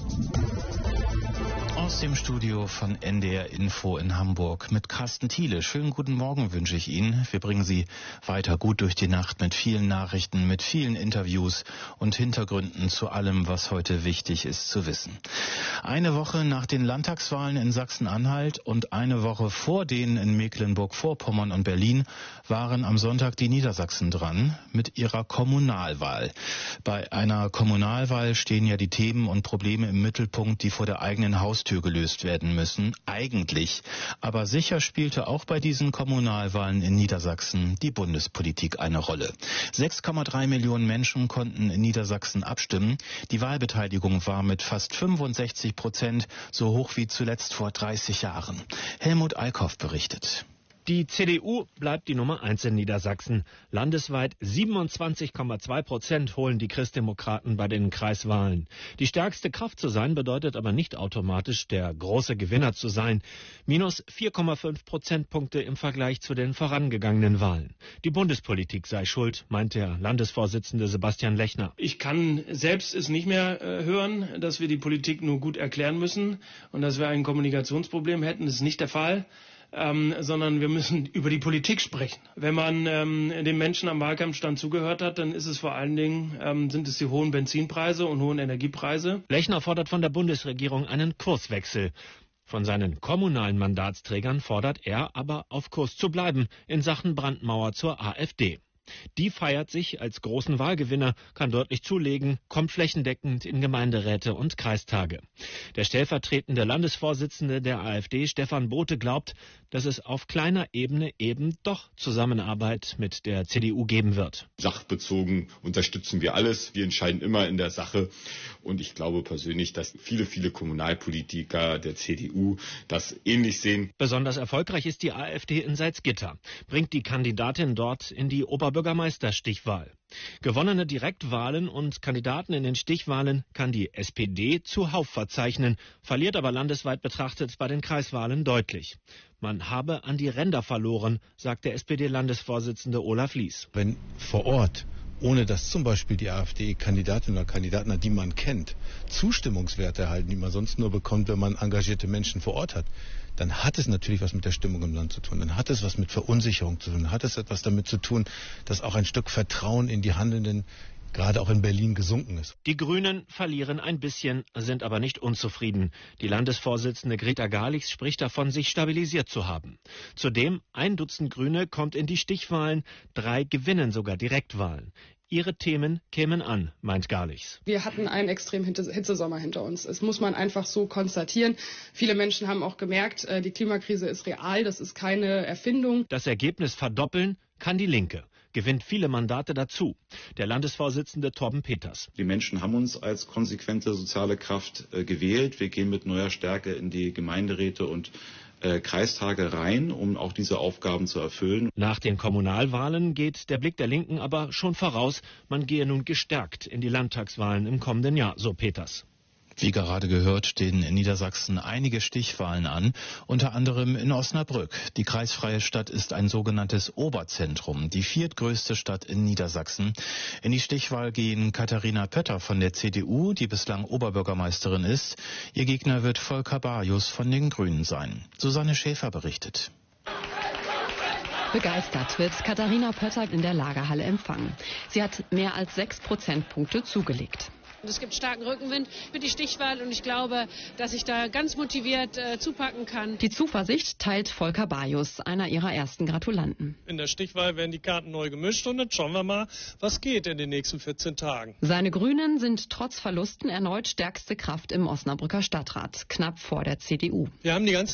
Aus dem Studio von N D R Info in Hamburg mit Carsten Thiele. Schönen guten Morgen wünsche ich Ihnen. Wir bringen Sie weiter gut durch die Nacht mit vielen Nachrichten, mit vielen Interviews und Hintergründen zu allem, was heute wichtig ist zu wissen. Eine Woche nach den Landtagswahlen in Sachsen-Anhalt und eine Woche vor denen in Mecklenburg-Vorpommern und Berlin waren am Sonntag die Niedersachsen dran mit ihrer Kommunalwahl. Bei einer Kommunalwahl stehen ja die Themen und Probleme im Mittelpunkt, die vor der eigenen Haustür gelöst werden müssen, eigentlich. Aber sicher spielte auch bei diesen Kommunalwahlen in Niedersachsen die Bundespolitik eine Rolle. sechs Komma drei Millionen Menschen konnten in Niedersachsen abstimmen. Die Wahlbeteiligung war mit fast fünfundsechzig Prozent so hoch wie zuletzt vor dreißig Jahren. Helmut Eickhoff berichtet. Die C D U bleibt die Nummer eins in Niedersachsen. Landesweit siebenundzwanzig Komma zwei Prozent holen die Christdemokraten bei den Kreiswahlen. Die stärkste Kraft zu sein bedeutet aber nicht automatisch, der große Gewinner zu sein. Minus vier Komma fünf Prozentpunkte im Vergleich zu den vorangegangenen Wahlen. Die Bundespolitik sei schuld, meint der Landesvorsitzende Sebastian Lechner. Ich kann selbst es nicht mehr äh, hören, dass wir die Politik nur gut erklären müssen und dass wir ein Kommunikationsproblem hätten. Das ist nicht der Fall. Ähm, sondern wir müssen über die Politik sprechen. Wenn man ähm, den Menschen am Wahlkampfstand zugehört hat, dann ist es vor allen Dingen, ähm, sind es die hohen Benzinpreise und hohen Energiepreise. Lechner fordert von der Bundesregierung einen Kurswechsel. Von seinen kommunalen Mandatsträgern fordert er aber, auf Kurs zu bleiben in Sachen Brandmauer zur AfD. Die feiert sich als großen Wahlgewinner, kann deutlich zulegen, kommt flächendeckend in Gemeinderäte und Kreistage. Der stellvertretende Landesvorsitzende der AfD, Stefan Bote, glaubt, dass es auf kleiner Ebene eben doch Zusammenarbeit mit der C D U geben wird. Sachbezogen unterstützen wir alles. Wir entscheiden immer in der Sache. Und ich glaube persönlich, dass viele, viele Kommunalpolitiker der C D U das ähnlich sehen. Besonders erfolgreich ist die AfD in Salzgitter, bringt die Kandidatin dort in die Oberbürgermeisterstichwahl. Gewonnene Direktwahlen und Kandidaten in den Stichwahlen kann die S P D zuhauf verzeichnen, verliert aber landesweit betrachtet bei den Kreiswahlen deutlich. Man habe an die Ränder verloren, sagt der S P D-Landesvorsitzende Olaf Lies. Wenn vor Ort ohne dass zum Beispiel die AfD-Kandidatin oder Kandidaten, die man kennt, Zustimmungswerte erhalten, die man sonst nur bekommt, wenn man engagierte Menschen vor Ort hat, dann hat es natürlich was mit der Stimmung im Land zu tun. Dann hat es was mit Verunsicherung zu tun. Dann hat es etwas damit zu tun, dass auch ein Stück Vertrauen in die Handelnden gerade auch in Berlin gesunken ist. Die Grünen verlieren ein bisschen, sind aber nicht unzufrieden. Die Landesvorsitzende Greta Garlichs spricht davon, sich stabilisiert zu haben. Zudem, ein Dutzend Grüne kommt in die Stichwahlen, drei gewinnen sogar Direktwahlen. Ihre Themen kämen an, meint Garlichs. Wir hatten einen extremen Hitzesommer hinter uns. Das muss man einfach so konstatieren. Viele Menschen haben auch gemerkt, die Klimakrise ist real, das ist keine Erfindung. Das Ergebnis verdoppeln kann die Linke. Gewinnt viele Mandate dazu. Der Landesvorsitzende Torben Peters. Die Menschen haben uns als konsequente soziale Kraft äh, gewählt. Wir gehen mit neuer Stärke in die Gemeinderäte und äh, Kreistage rein, um auch diese Aufgaben zu erfüllen. Nach den Kommunalwahlen geht der Blick der Linken aber schon voraus. Man gehe nun gestärkt in die Landtagswahlen im kommenden Jahr, so Peters. Wie gerade gehört, stehen in Niedersachsen einige Stichwahlen an, unter anderem in Osnabrück. Die kreisfreie Stadt ist ein sogenanntes Oberzentrum, die viertgrößte Stadt in Niedersachsen. In die Stichwahl gehen Katharina Pötter von der C D U, die bislang Oberbürgermeisterin ist. Ihr Gegner wird Volker Bajus von den Grünen sein. Susanne Schäfer berichtet. Begeistert wird Katharina Pötter in der Lagerhalle empfangen. Sie hat mehr als sechs Prozentpunkte zugelegt. Es gibt starken Rückenwind für die Stichwahl und ich glaube, dass ich da ganz motiviert äh, zupacken kann. Die Zuversicht teilt Volker Bajus, einer ihrer ersten Gratulanten. In der Stichwahl werden die Karten neu gemischt und dann schauen wir mal, was geht in den nächsten vierzehn Tagen. Seine Grünen sind trotz Verlusten erneut stärkste Kraft im Osnabrücker Stadtrat, knapp vor der C D U. Wir haben die ganze